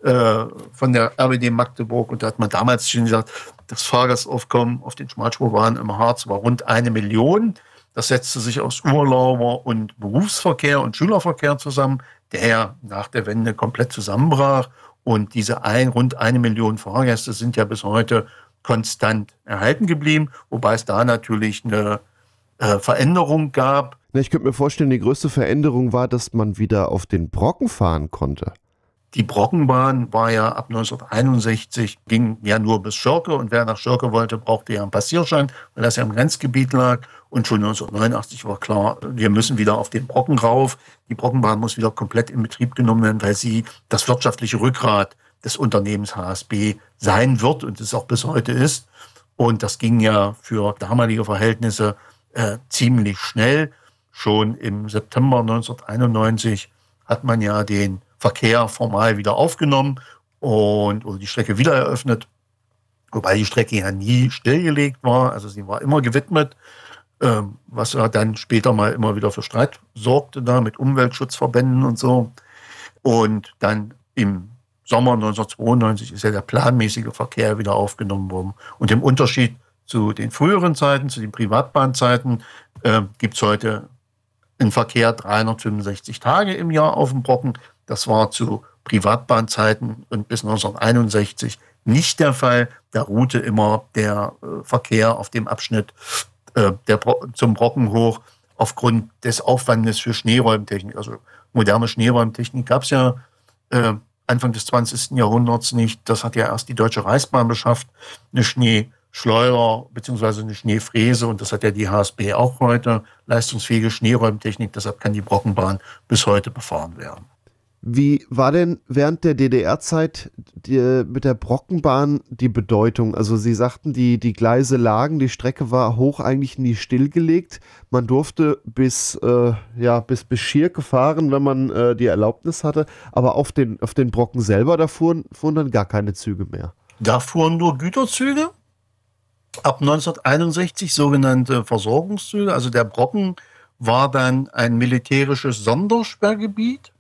von der RWD Magdeburg und da hat man damals schon gesagt, das Fahrgastaufkommen auf den Schmalspurbahnen im Harz war rund 1 Million. Das setzte sich aus Urlauber- und Berufsverkehr und Schülerverkehr zusammen, der nach der Wende komplett zusammenbrach. Und diese rund 1 Million Fahrgäste sind ja bis heute konstant erhalten geblieben, wobei es da natürlich eine Veränderung gab. Ich könnte mir vorstellen, die größte Veränderung war, dass man wieder auf den Brocken fahren konnte. Die Brockenbahn war ja ab 1961, ging ja nur bis Schörke und wer nach Schörke wollte, brauchte ja einen Passierschein, weil das ja im Grenzgebiet lag. Und schon 1989 war klar, wir müssen wieder auf den Brocken rauf. Die Brockenbahn muss wieder komplett in Betrieb genommen werden, weil sie das wirtschaftliche Rückgrat des Unternehmens HSB sein wird und es auch bis heute ist. Und das ging ja für damalige Verhältnisse ziemlich schnell. Schon im September 1991 hat man ja den Verkehr formal wieder aufgenommen oder die Strecke wieder eröffnet. Wobei die Strecke ja nie stillgelegt war, also sie war immer gewidmet, was ja dann später mal immer wieder für Streit sorgte, da mit Umweltschutzverbänden und so. Und dann im Sommer 1992 ist ja der planmäßige Verkehr wieder aufgenommen worden. Und im Unterschied zu den früheren Zeiten, zu den Privatbahnzeiten, gibt es heute einen Verkehr 365 Tage im Jahr auf dem Brocken. Das war zu Privatbahnzeiten und bis 1961 nicht der Fall. Da ruhte immer der Verkehr auf dem Abschnitt zum Brocken hoch aufgrund des Aufwandes für Schneeräumtechnik. Also moderne Schneeräumtechnik gab es ja Anfang des 20. Jahrhunderts nicht. Das hat ja erst die Deutsche Reichsbahn beschafft, eine Schneeschleuder bzw. eine Schneefräse, und das hat ja die HSB auch heute, leistungsfähige Schneeräumtechnik. Deshalb kann die Brockenbahn bis heute befahren werden. Wie war denn während der DDR-Zeit mit der Brockenbahn die Bedeutung? Also Sie sagten, die Gleise lagen, die Strecke war hoch eigentlich nie stillgelegt. Man durfte bis Schirke fahren, wenn man die Erlaubnis hatte. Aber auf den Brocken selber, da fuhren dann gar keine Züge mehr. Da fuhren nur Güterzüge. Ab 1961 sogenannte Versorgungszüge. Also der Brocken war dann ein militärisches Sondersperrgebiet.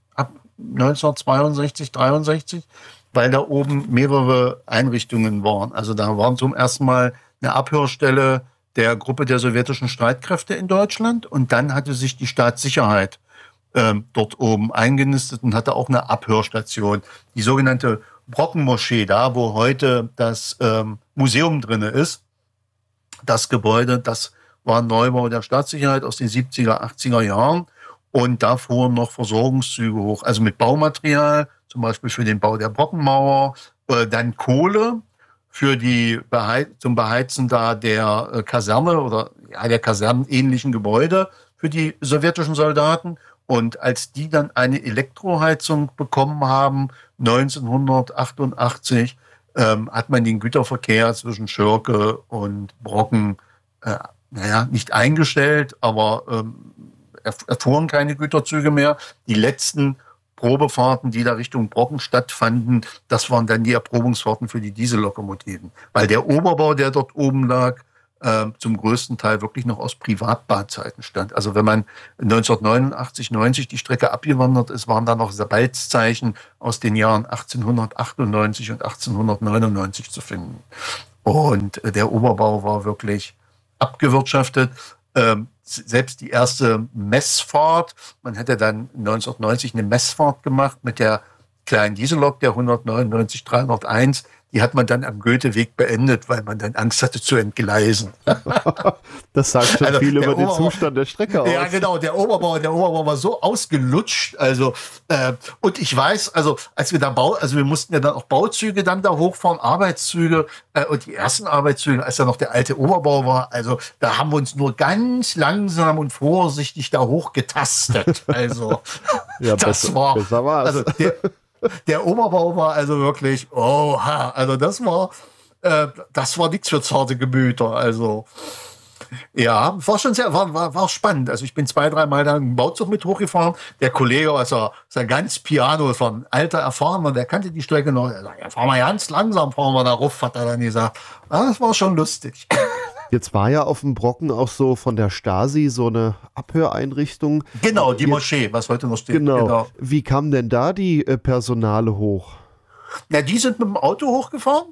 1962, 63, weil da oben mehrere Einrichtungen waren. Also da war zum ersten Mal eine Abhörstelle der Gruppe der sowjetischen Streitkräfte in Deutschland, und dann hatte sich die Staatssicherheit dort oben eingenistet und hatte auch eine Abhörstation. Die sogenannte Brockenmoschee, da wo heute das Museum drin ist, das Gebäude, das war ein Neubau der Staatssicherheit aus den 70er, 80er Jahren. Und da fuhren noch Versorgungszüge hoch, also mit Baumaterial, zum Beispiel für den Bau der Brockenmauer, dann Kohle für zum Beheizen da der Kaserne oder der kasernenähnlichen Gebäude für die sowjetischen Soldaten. Und als die dann eine Elektroheizung bekommen haben, 1988, hat man den Güterverkehr zwischen Schirke und Brocken, nicht eingestellt, aber erfuhren keine Güterzüge mehr. Die letzten Probefahrten, die da Richtung Brocken stattfanden, das waren dann die Erprobungsfahrten für die Diesellokomotiven. Weil der Oberbau, der dort oben lag, zum größten Teil wirklich noch aus Privatbahnzeiten stand. Also wenn man 1989, 90 die Strecke abgewandert ist, waren da noch Balzzeichen aus den Jahren 1898 und 1899 zu finden. Und der Oberbau war wirklich abgewirtschaftet. Selbst die erste Messfahrt, man hätte dann 1990 eine Messfahrt gemacht mit der kleinen Diesellok, der 199 301, die hat man dann am Goetheweg beendet, weil man dann Angst hatte zu entgleisen. Das sagt schon viel über den Zustand der Strecke aus. Ja, genau, der Oberbau war so ausgelutscht, also und ich weiß, also als wir da wir mussten ja dann auch Bauzüge dann da hochfahren, Arbeitszüge, und die ersten Arbeitszüge, als da noch der alte Oberbau war, also da haben wir uns nur ganz langsam und vorsichtig da hochgetastet. Also ja, besser war's. Also der Oberbau war also wirklich, also das war nichts für zarte Gemüter. Also ja, war schon war spannend. Also ich bin 2-3 Mal da im Bauzug mit hochgefahren. Der Kollege, also ist ganz Piano, das war ein alter Erfahrener, der kannte die Strecke noch. Er sagt, ja, fahren wir ganz langsam, fahren wir da rauf, hat er dann gesagt. Das war schon lustig. Jetzt war ja auf dem Brocken auch so von der Stasi so eine Abhöreinrichtung. Genau, die Moschee, was heute noch steht. Genau. Wie kamen denn da die Personale hoch? Na, die sind mit dem Auto hochgefahren.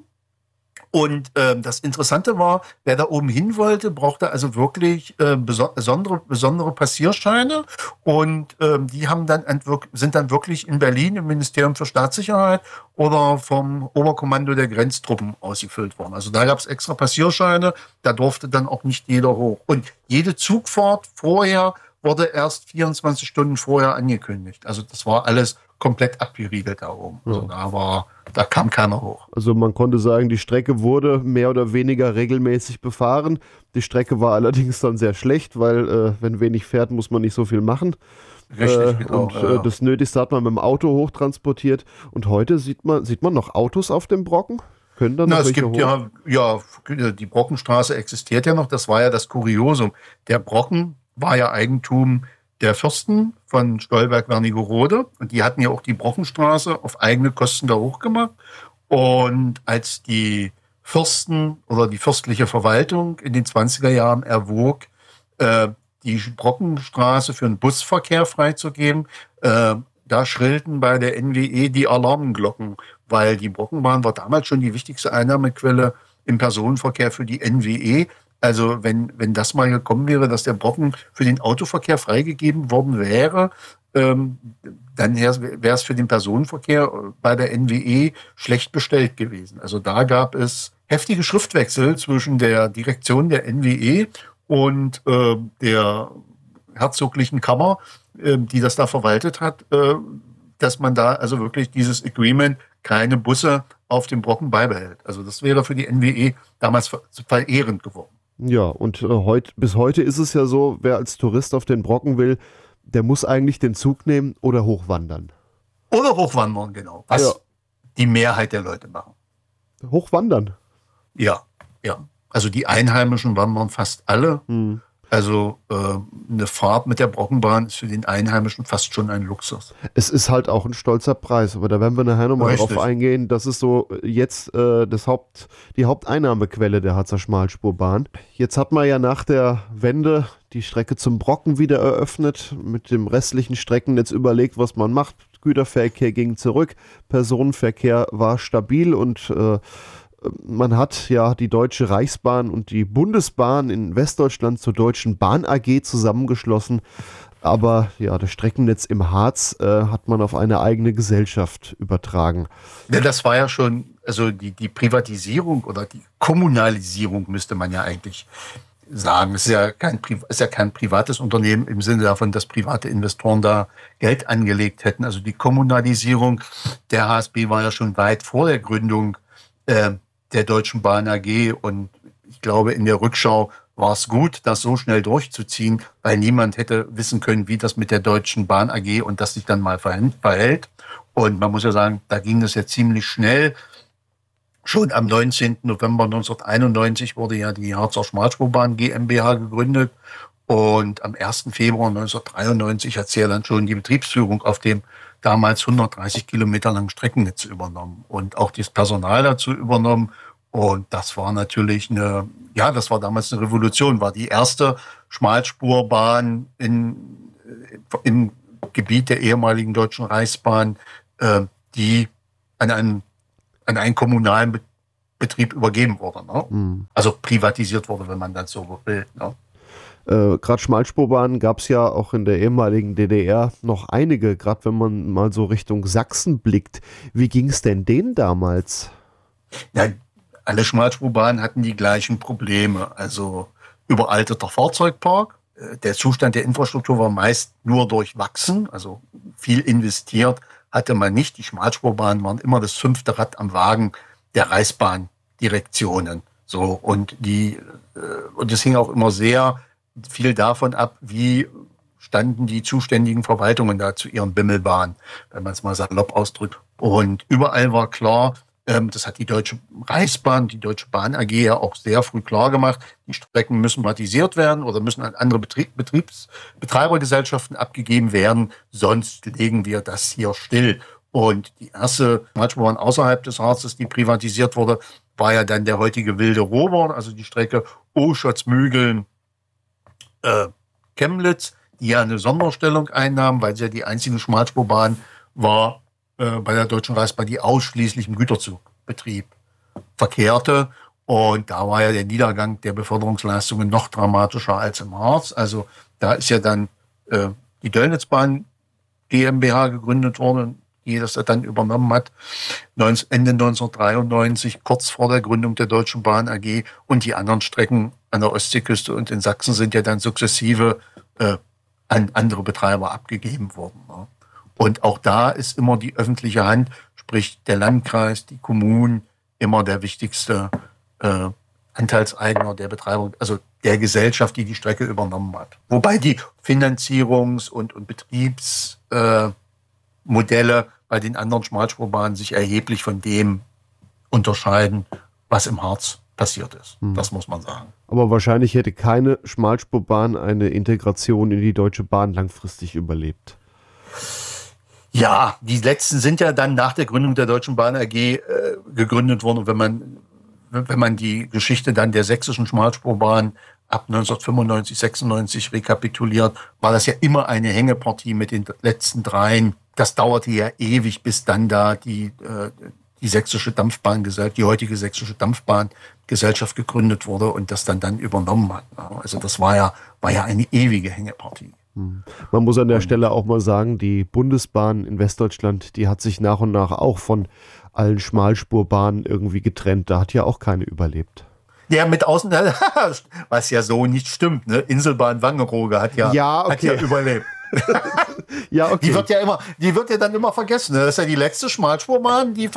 Und das Interessante war, wer da oben hin wollte, brauchte also wirklich besondere Passierscheine. Und die sind dann wirklich in Berlin im Ministerium für Staatssicherheit oder vom Oberkommando der Grenztruppen ausgefüllt worden. Also da gab es extra Passierscheine, da durfte dann auch nicht jeder hoch. Und jede Zugfahrt vorher wurde erst 24 Stunden vorher angekündigt. Also das war alles komplett abgeriegelt da oben. Ja. Also da kam keiner hoch. Also man konnte sagen, die Strecke wurde mehr oder weniger regelmäßig befahren. Die Strecke war allerdings dann sehr schlecht, weil wenn wenig fährt, muss man nicht so viel machen. Richtig, genau. Und das Nötigste hat man mit dem Auto hochtransportiert. Und heute sieht man noch Autos auf dem Brocken? Können da noch es gibt hoch? ja, die Brockenstraße existiert ja noch. Das war ja das Kuriosum. Der Brocken war ja Eigentum der Fürsten von Stolberg-Wernigerode. Und die hatten ja auch die Brockenstraße auf eigene Kosten da hochgemacht. Und als die Fürsten oder die fürstliche Verwaltung in den 20er Jahren erwog, die Brockenstraße für den Busverkehr freizugeben, da schrillten bei der NWE die Alarmglocken, weil die Brockenbahn war damals schon die wichtigste Einnahmequelle im Personenverkehr für die NWE. Also wenn das mal gekommen wäre, dass der Brocken für den Autoverkehr freigegeben worden wäre, dann wäre es für den Personenverkehr bei der NWE schlecht bestellt gewesen. Also da gab es heftige Schriftwechsel zwischen der Direktion der NWE und der herzoglichen Kammer, die das da verwaltet hat, dass man da also wirklich dieses Agreement, keine Busse auf dem Brocken beibehält. Also das wäre für die NWE damals verehrend geworden. Ja, und bis heute ist es ja so, wer als Tourist auf den Brocken will, der muss eigentlich den Zug nehmen oder hochwandern. Oder hochwandern, genau. Was die Mehrheit der Leute machen. Hochwandern? Ja. Also die Einheimischen wandern fast alle. Also eine Fahrt mit der Brockenbahn ist für den Einheimischen fast schon ein Luxus. Es ist halt auch ein stolzer Preis, aber da werden wir nachher nochmal drauf eingehen. Das ist so jetzt die Haupteinnahmequelle der Harzer Schmalspurbahn. Jetzt hat man ja nach der Wende die Strecke zum Brocken wieder eröffnet, mit dem restlichen Streckennetz überlegt, was man macht. Güterverkehr ging zurück, Personenverkehr war stabil und man hat ja die Deutsche Reichsbahn und die Bundesbahn in Westdeutschland zur Deutschen Bahn AG zusammengeschlossen. Aber ja, das Streckennetz im Harz hat man auf eine eigene Gesellschaft übertragen. Ja, das war ja schon, also die Privatisierung oder die Kommunalisierung müsste man ja eigentlich sagen. Es ist ja kein privates Unternehmen im Sinne davon, dass private Investoren da Geld angelegt hätten. Also die Kommunalisierung der HSB war ja schon weit vor der Gründung der Deutschen Bahn AG, und ich glaube, in der Rückschau war es gut, das so schnell durchzuziehen, weil niemand hätte wissen können, wie das mit der Deutschen Bahn AG und das sich dann mal verhält. Und man muss ja sagen, da ging das ja ziemlich schnell. Schon am 19. November 1991 wurde ja die Harzer Schmalspurbahn GmbH gegründet, und am 1. Februar 1993 hat sie ja dann schon die Betriebsführung auf dem damals 130 Kilometer langen Streckennetz übernommen und auch das Personal dazu übernommen. Und das war natürlich das war damals eine Revolution, war die erste Schmalspurbahn im Gebiet der ehemaligen Deutschen Reichsbahn, die an einen kommunalen Betrieb übergeben wurde. Ne? Also privatisiert wurde, wenn man das so will. Ne? Gerade Schmalspurbahnen gab es ja auch in der ehemaligen DDR noch einige, gerade wenn man mal so Richtung Sachsen blickt. Wie ging es denn denen damals? Ja, alle Schmalspurbahnen hatten die gleichen Probleme. Also überalterter Fahrzeugpark. Der Zustand der Infrastruktur war meist nur durchwachsen. Also viel investiert hatte man nicht. Die Schmalspurbahnen waren immer das 5. Rad am Wagen der Reichsbahndirektionen. So, und das hing auch immer sehr viel davon ab, wie standen die zuständigen Verwaltungen da zu ihren Bimmelbahnen, wenn man es mal salopp ausdrückt. Und überall war klar, das hat die Deutsche Reichsbahn, die Deutsche Bahn AG ja auch sehr früh klar gemacht, die Strecken müssen privatisiert werden oder müssen an andere Betreibergesellschaften abgegeben werden, sonst legen wir das hier still. Und die erste Schmalspurbahn außerhalb des Harzes, die privatisiert wurde, war ja dann der heutige Wilde Robert, also die Strecke Oschotz-Mügeln, Chemnitz, die ja eine Sonderstellung einnahm, weil sie ja die einzige Schmalspurbahn war bei der Deutschen Reichsbahn, die ausschließlich im Güterzugbetrieb verkehrte. Und da war ja der Niedergang der Beförderungsleistungen noch dramatischer als im Harz. Also da ist ja dann die Döllnitzbahn GmbH gegründet worden, die das dann übernommen hat, Ende 1993, kurz vor der Gründung der Deutschen Bahn AG. Und die anderen Strecken an der Ostseeküste und in Sachsen sind ja dann sukzessive an andere Betreiber abgegeben worden. Ne? Und auch da ist immer die öffentliche Hand, sprich der Landkreis, die Kommunen, immer der wichtigste Anteilseigner der Betreiber, also der Gesellschaft, die die Strecke übernommen hat. Wobei die Finanzierungs- und Betriebsmodelle bei den anderen Schmalspurbahnen sich erheblich von dem unterscheiden, was im Harz passiert ist. Das muss man sagen. Aber wahrscheinlich hätte keine Schmalspurbahn eine Integration in die Deutsche Bahn langfristig überlebt. Ja, die letzten sind ja dann nach der Gründung der Deutschen Bahn AG gegründet worden. Und wenn man die Geschichte dann der sächsischen Schmalspurbahn ab 1995, 96 rekapituliert, war das ja immer eine Hängepartie mit den letzten dreien. Das dauerte ja ewig, bis dann da die sächsische Dampfbahngesellschaft, die heutige sächsische Dampfbahngesellschaft gegründet wurde und das dann übernommen hat. Also das war ja eine ewige Hängepartie. Man muss an der Stelle auch mal sagen, die Bundesbahn in Westdeutschland, die hat sich nach und nach auch von allen Schmalspurbahnen irgendwie getrennt. Da hat ja auch keine überlebt. Ja, mit außen, was ja so nicht stimmt, ne? Inselbahn Wangerooge hat ja überlebt. Ja, okay. Die wird ja dann immer vergessen. Das ist ja die letzte Schmalspurbahn, die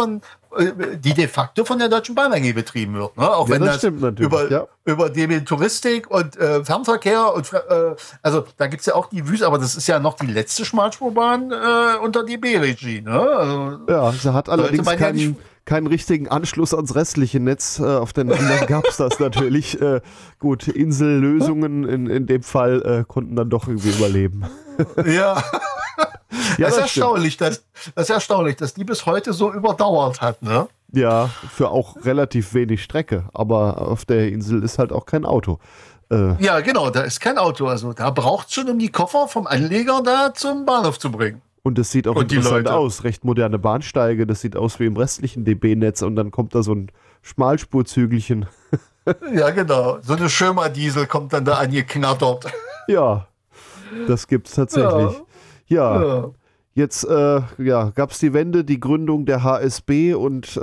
de facto von der Deutschen Bahn AG betrieben wird. Ne? Auch wenn das über DB Touristik und Fernverkehr und also da gibt's ja auch die Wüste, aber das ist ja noch die letzte Schmalspurbahn unter DB-Regie. Ne? Also, ja, sie hat allerdings keinen richtigen Anschluss ans restliche Netz. Auf den anderen gab es das natürlich. Gut, Insellösungen in dem Fall konnten dann doch irgendwie überleben. Ja. Ja, das ist erstaunlich, dass die bis heute so überdauert hat, ne? Ja, für auch relativ wenig Strecke. Aber auf der Insel ist halt auch kein Auto. Ja, genau, da ist kein Auto. Also da braucht es schon, um die Koffer vom Anleger da zum Bahnhof zu bringen. Und das sieht auch interessant aus. Recht moderne Bahnsteige. Das sieht aus wie im restlichen DB-Netz. Und dann kommt da so ein Schmalspurzügelchen. Ja, genau. So eine Schirmer-Diesel kommt dann da angeknattert. Ja, das gibt's tatsächlich. Ja. Jetzt gab es die Wende, die Gründung der HSB und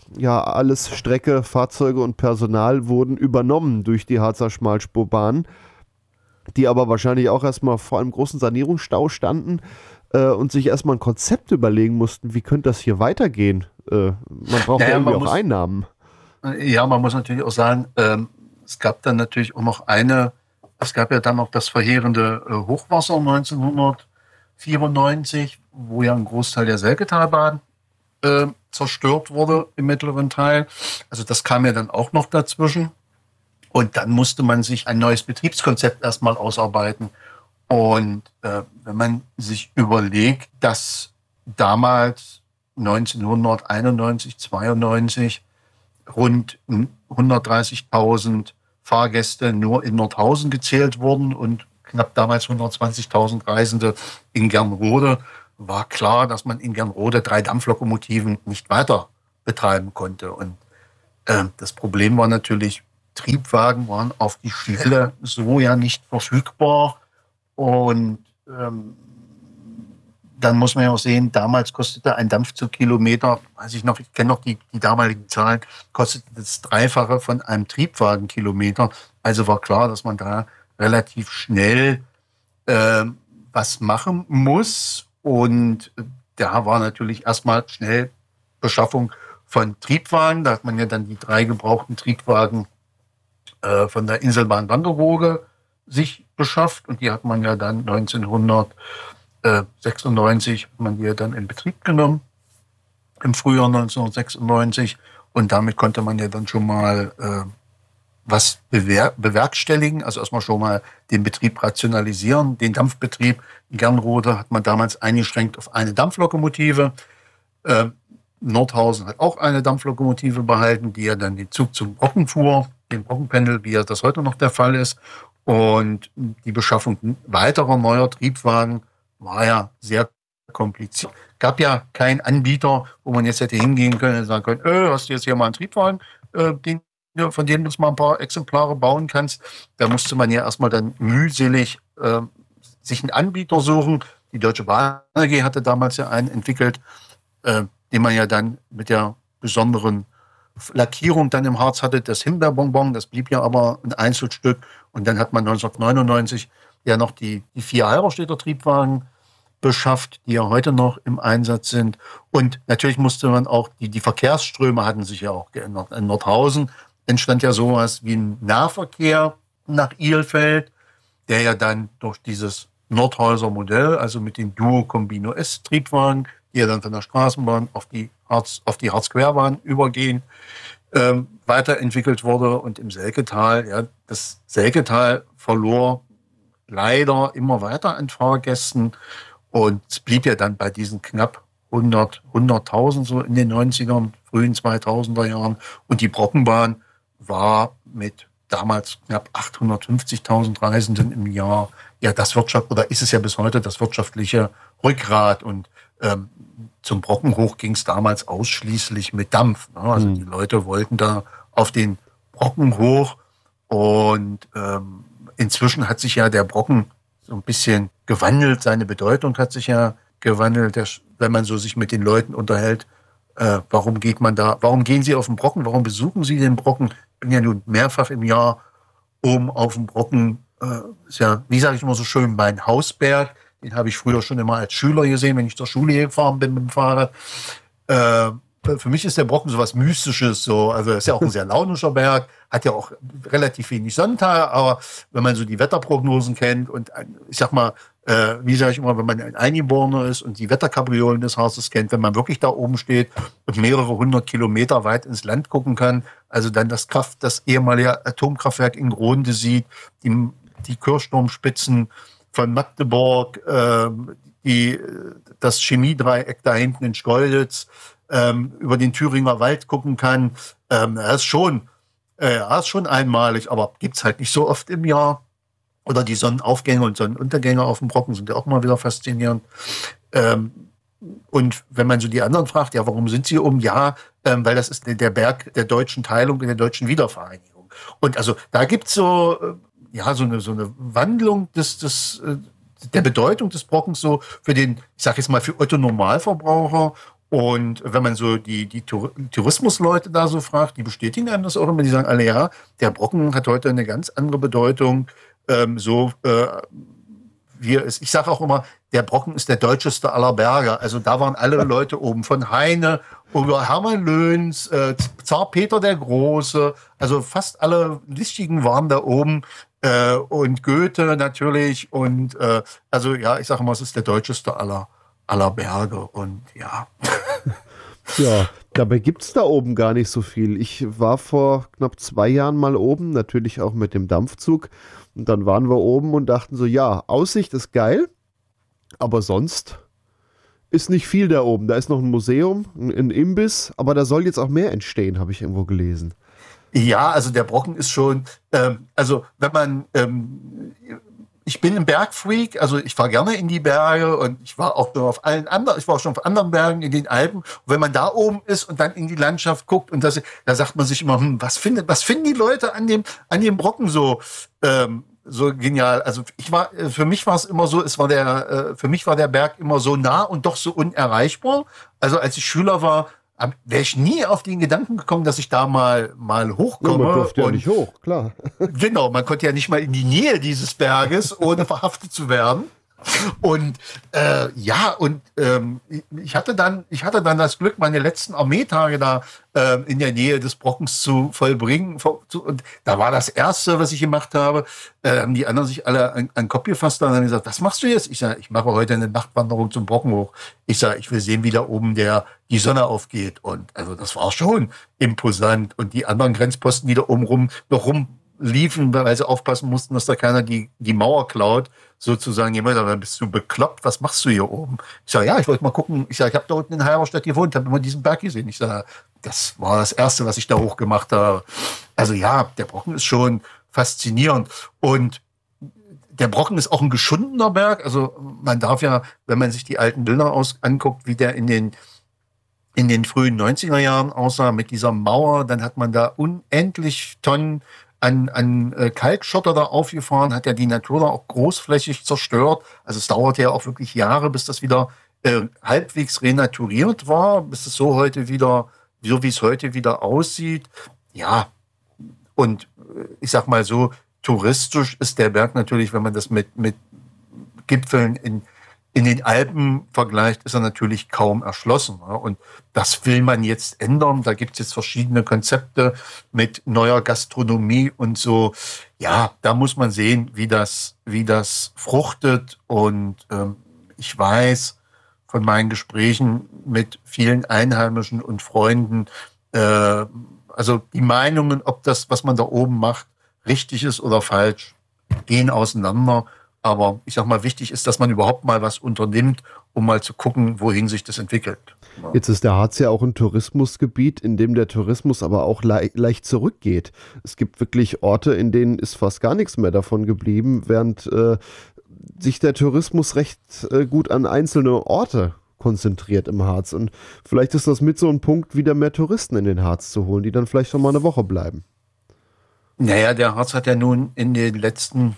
alles Strecke, Fahrzeuge und Personal wurden übernommen durch die Harzer Schmalspurbahn, die aber wahrscheinlich auch erstmal vor einem großen Sanierungsstau standen und sich erstmal ein Konzept überlegen mussten, wie könnte das hier weitergehen? Man braucht ja irgendwie auch Einnahmen. Ja, man muss natürlich auch sagen, es gab dann natürlich auch noch es gab ja dann noch das verheerende Hochwasser 1994, wo ja ein Großteil der Selketalbahn zerstört wurde im mittleren Teil. Also das kam ja dann auch noch dazwischen. Und dann musste man sich ein neues Betriebskonzept erstmal ausarbeiten. Und wenn man sich überlegt, dass damals 1991, 92 rund 130.000 Fahrgäste nur in Nordhausen gezählt wurden und knapp damals 120.000 Reisende in Gernrode, war klar, dass man in Gernrode 3 Dampflokomotiven nicht weiter betreiben konnte. Und das Problem war natürlich, Triebwagen waren auf die Schnelle so ja nicht verfügbar. Und dann muss man ja auch sehen, damals kostete ein Dampfzugkilometer, weiß ich noch, ich kenne noch die damaligen Zahlen, kostete das Dreifache von einem Triebwagenkilometer. Also war klar, dass man da relativ schnell was machen muss. Und da war natürlich erstmal schnell Beschaffung von Triebwagen. Da hat man ja dann die 3 gebrauchten Triebwagen von der Inselbahn Wangerooge sich beschafft. Und die hat man ja dann 1996 hat man die ja dann in Betrieb genommen, im Frühjahr 1996. Und damit konnte man ja dann schon mal was bewerkstelligen, also erstmal schon mal den Betrieb rationalisieren. Den Dampfbetrieb in Gernrode hat man damals eingeschränkt auf eine Dampflokomotive. Nordhausen hat auch eine Dampflokomotive behalten, die ja dann den Zug zum Brocken fuhr, den Brockenpendel, wie ja das heute noch der Fall ist. Und die Beschaffung weiterer neuer Triebwagen war ja sehr kompliziert. Gab ja keinen Anbieter, wo man jetzt hätte hingehen können und sagen können, hast du jetzt hier mal einen Triebwagen, von denen du mal ein paar Exemplare bauen kannst. Da musste man ja erstmal dann mühselig sich einen Anbieter suchen. Die Deutsche Bahn AG hatte damals ja einen entwickelt, den man ja dann mit der besonderen Lackierung dann im Harz hatte, das Himbeerbonbon, das blieb ja aber ein Einzelstück. Und dann hat man 1999 ja noch die 4 Halberstädter Triebwagen beschafft, die ja heute noch im Einsatz sind. Und natürlich musste man auch, die Verkehrsströme hatten sich ja auch geändert. In Nordhausen entstand ja sowas wie ein Nahverkehr nach Ilfeld, der ja dann durch dieses Nordhäuser Modell, also mit den Duo Combino S Triebwagen, die ja dann von der Straßenbahn auf die Harz-Querbahn übergehen, weiterentwickelt wurde. Und im Selketal, ja, das Selketal verlor leider immer weiter an Fahrgästen und es blieb ja dann bei diesen knapp 100.000 so in den 90ern, frühen 2000er Jahren. Und die Brockenbahn war mit damals knapp 850.000 Reisenden im Jahr ja das oder ist es ja bis heute das wirtschaftliche Rückgrat. Und zum Brocken hoch ging es damals ausschließlich mit Dampf. Ne? Also die Leute wollten da auf den Brocken hoch und inzwischen hat sich ja der Brocken so ein bisschen gewandelt. Seine Bedeutung hat sich ja gewandelt. Wenn man so sich mit den Leuten unterhält, warum gehen Sie auf den Brocken? Warum besuchen Sie den Brocken? Ich bin ja nun mehrfach im Jahr oben auf dem Brocken. Ist ja, wie sage ich immer so schön, mein Hausberg. Den habe ich früher schon immer als Schüler gesehen, wenn ich zur Schule gefahren bin mit dem Fahrrad. Für mich ist der Brocken so was Mystisches, so. Also ist ja auch ein sehr launischer Berg, hat ja auch relativ wenig Sonnentage, aber wenn man so die Wetterprognosen kennt und ich sag mal, wie sage ich immer, wenn man ein Eingeborener ist und die Wetterkapriolen des Harzes kennt, wenn man wirklich da oben steht und mehrere 100 Kilometer weit ins Land gucken kann, also dann das ehemalige Atomkraftwerk in Gronde sieht, die Kirchturmspitzen von Magdeburg, das Chemiedreieck da hinten in Schkeuditz, über den Thüringer Wald gucken kann, das ist schon einmalig, aber gibt's halt nicht so oft im Jahr. Oder die Sonnenaufgänge und Sonnenuntergänge auf dem Brocken sind ja auch mal wieder faszinierend. Und wenn man so die anderen fragt, ja, warum sind sie oben? Ja, weil das ist der Berg der deutschen Teilung in der deutschen Wiedervereinigung. Und also da gibt's so eine Wandlung der Bedeutung des Brockens so für den, ich sag jetzt mal, für Otto Normalverbraucher. Und wenn man so die Tourismusleute da so fragt, die bestätigen einem das auch immer, die sagen alle, ja, der Brocken hat heute eine ganz andere Bedeutung, ich sage auch immer, der Brocken ist der deutscheste aller Berge. Also da waren alle Leute oben, von Heine über Hermann Löns, Zar Peter der Große, also fast alle Listigen waren da oben, und Goethe natürlich und also ja, ich sage immer, es ist der deutscheste aller Berge und ja. Ja, dabei gibt es da oben gar nicht so viel. Ich war vor knapp 2 Jahren mal oben, natürlich auch mit dem Dampfzug. Und dann waren wir oben und dachten so, ja, Aussicht ist geil, aber sonst ist nicht viel da oben. Da ist noch ein Museum, ein Imbiss, aber da soll jetzt auch mehr entstehen, habe ich irgendwo gelesen. Ja, also der Brocken ist schon, also wenn man, ich bin ein Bergfreak, also ich fahre gerne in die Berge und ich war auch schon auf anderen Bergen in den Alpen. Und wenn man da oben ist und dann in die Landschaft guckt und da sagt man sich immer, was finden die Leute an dem Brocken so genial? Also für mich war es immer so, für mich war der Berg immer so nah und doch so unerreichbar. Also als ich Schüler war, wäre ich nie auf den Gedanken gekommen, dass ich da mal hochkomme. Ja, man durfte ja nicht hoch, klar. Genau, man konnte ja nicht mal in die Nähe dieses Berges, ohne verhaftet zu werden. Und ich hatte dann das Glück, meine letzten Armeetage da in der Nähe des Brockens zu vollbringen. Und da war das Erste, was ich gemacht habe, haben die anderen sich alle an den Kopf gefasst und haben gesagt, was machst du jetzt? Ich sage, ich mache heute eine Nachtwanderung zum Brocken hoch. Ich sage, ich will sehen, wie da oben die Sonne aufgeht. Und also das war schon imposant. Und die anderen Grenzposten, die da oben rumliefen, weil sie aufpassen mussten, dass da keiner die Mauer klaut, sozusagen, jemand, dann bist du bekloppt, was machst du hier oben? Ich sage, ja, ich wollte mal gucken. Ich sage, ich habe da unten in Halberstadt gewohnt, habe immer diesen Berg gesehen. Ich sage, das war das Erste, was ich da hochgemacht habe. Also ja, der Brocken ist schon faszinierend. Und der Brocken ist auch ein geschundener Berg. Also man darf ja, wenn man sich die alten Bilder anguckt, wie der in den frühen 90er Jahren aussah, mit dieser Mauer, dann hat man da unendlich Tonnen an Kalkschotter da aufgefahren, hat ja die Natur da auch großflächig zerstört. Also es dauerte ja auch wirklich Jahre, bis das wieder halbwegs renaturiert war, bis es so wie es heute wieder aussieht. Ja, und ich sag mal so, touristisch ist der Berg natürlich, wenn man das mit Gipfeln in den Alpen vergleicht, ist er natürlich kaum erschlossen. Ja? Und das will man jetzt ändern. Da gibt es jetzt verschiedene Konzepte mit neuer Gastronomie und so. Ja, da muss man sehen, wie das fruchtet. Und ich weiß von meinen Gesprächen mit vielen Einheimischen und Freunden Also die Meinungen, ob das, was man da oben macht, richtig ist oder falsch, gehen auseinander. Aber ich sag mal, wichtig ist, dass man überhaupt mal was unternimmt, um mal zu gucken, wohin sich das entwickelt. Jetzt ist der Harz ja auch ein Tourismusgebiet, in dem der Tourismus aber auch leicht zurückgeht. Es gibt wirklich Orte, in denen ist fast gar nichts mehr davon geblieben, während sich der Tourismus recht gut an einzelne Orte konzentriert im Harz. Und vielleicht ist das mit so ein Punkt, wieder mehr Touristen in den Harz zu holen, die dann vielleicht noch mal eine Woche bleiben. Naja, der Harz hat ja nun in den letzten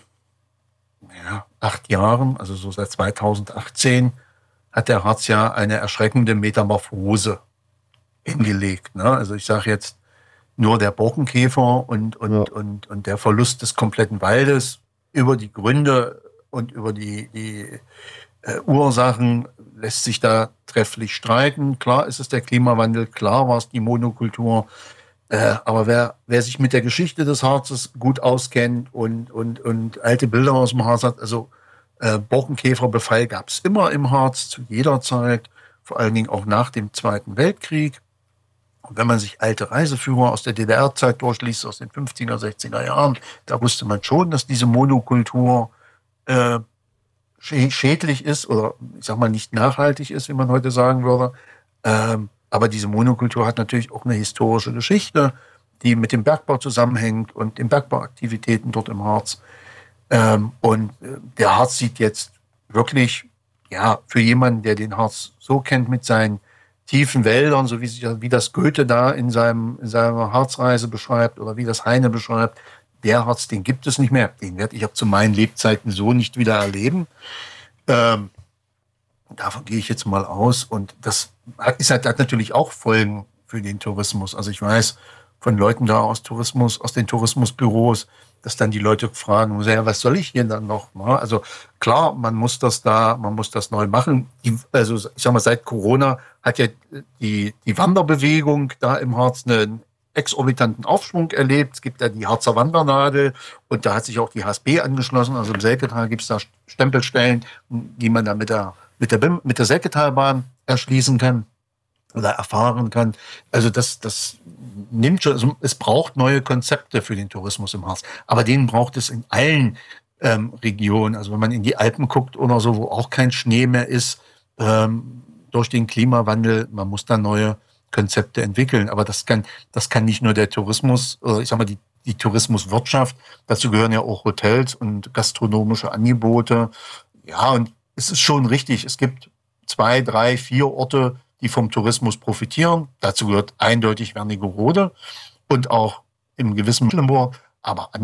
8 Jahren, also so seit 2018, hat der Harz ja eine erschreckende Metamorphose hingelegt. Ne? Also ich sage jetzt nur der Borkenkäfer und der Verlust des kompletten Waldes, über die Gründe und über die Ursachen lässt sich da trefflich streiten. Klar ist es der Klimawandel, klar war es die Monokultur. Aber wer sich mit der Geschichte des Harzes gut auskennt und alte Bilder aus dem Harz hat, also Borkenkäferbefall gab es immer im Harz, zu jeder Zeit, vor allen Dingen auch nach dem Zweiten Weltkrieg. Und wenn man sich alte Reiseführer aus der DDR-Zeit durchliest, aus den 50er, 60er Jahren, da wusste man schon, dass diese Monokultur schädlich ist oder ich sag mal nicht nachhaltig ist, wie man heute sagen würde. Aber diese Monokultur hat natürlich auch eine historische Geschichte, die mit dem Bergbau zusammenhängt und den Bergbauaktivitäten dort im Harz. Und der Harz sieht jetzt wirklich, ja, für jemanden, der den Harz so kennt mit seinen tiefen Wäldern, so wie das Goethe da in seiner Harzreise beschreibt oder wie das Heine beschreibt, der Harz, den gibt es nicht mehr. Den werde ich auch zu meinen Lebzeiten so nicht wieder erleben. Davon gehe ich jetzt mal aus. Und das hat natürlich auch Folgen für den Tourismus. Also ich weiß von Leuten da aus den Tourismusbüros, dass dann die Leute fragen, ja, was soll ich hier dann noch? Also klar, man muss das neu machen. Also ich sag mal, seit Corona hat ja die Wanderbewegung da im Harz einen exorbitanten Aufschwung erlebt. Es gibt ja die Harzer Wandernadel und da hat sich auch die HSB angeschlossen. Also im Selketal gibt es da Stempelstellen, die man dann mit der Selketalbahn erschließen kann oder erfahren kann. Also das nimmt schon, also es braucht neue Konzepte für den Tourismus im Harz. Aber den braucht es in allen Regionen. Also wenn man in die Alpen guckt oder so, wo auch kein Schnee mehr ist, durch den Klimawandel, man muss da neue Konzepte entwickeln. Aber das kann nicht nur der Tourismus, oder ich sag mal die Tourismuswirtschaft, dazu gehören ja auch Hotels und gastronomische Angebote. Ja, und es ist schon richtig, es gibt 2, 3, 4 Orte, die vom Tourismus profitieren. Dazu gehört eindeutig Wernigerode und auch im gewissen Mecklenburg, aber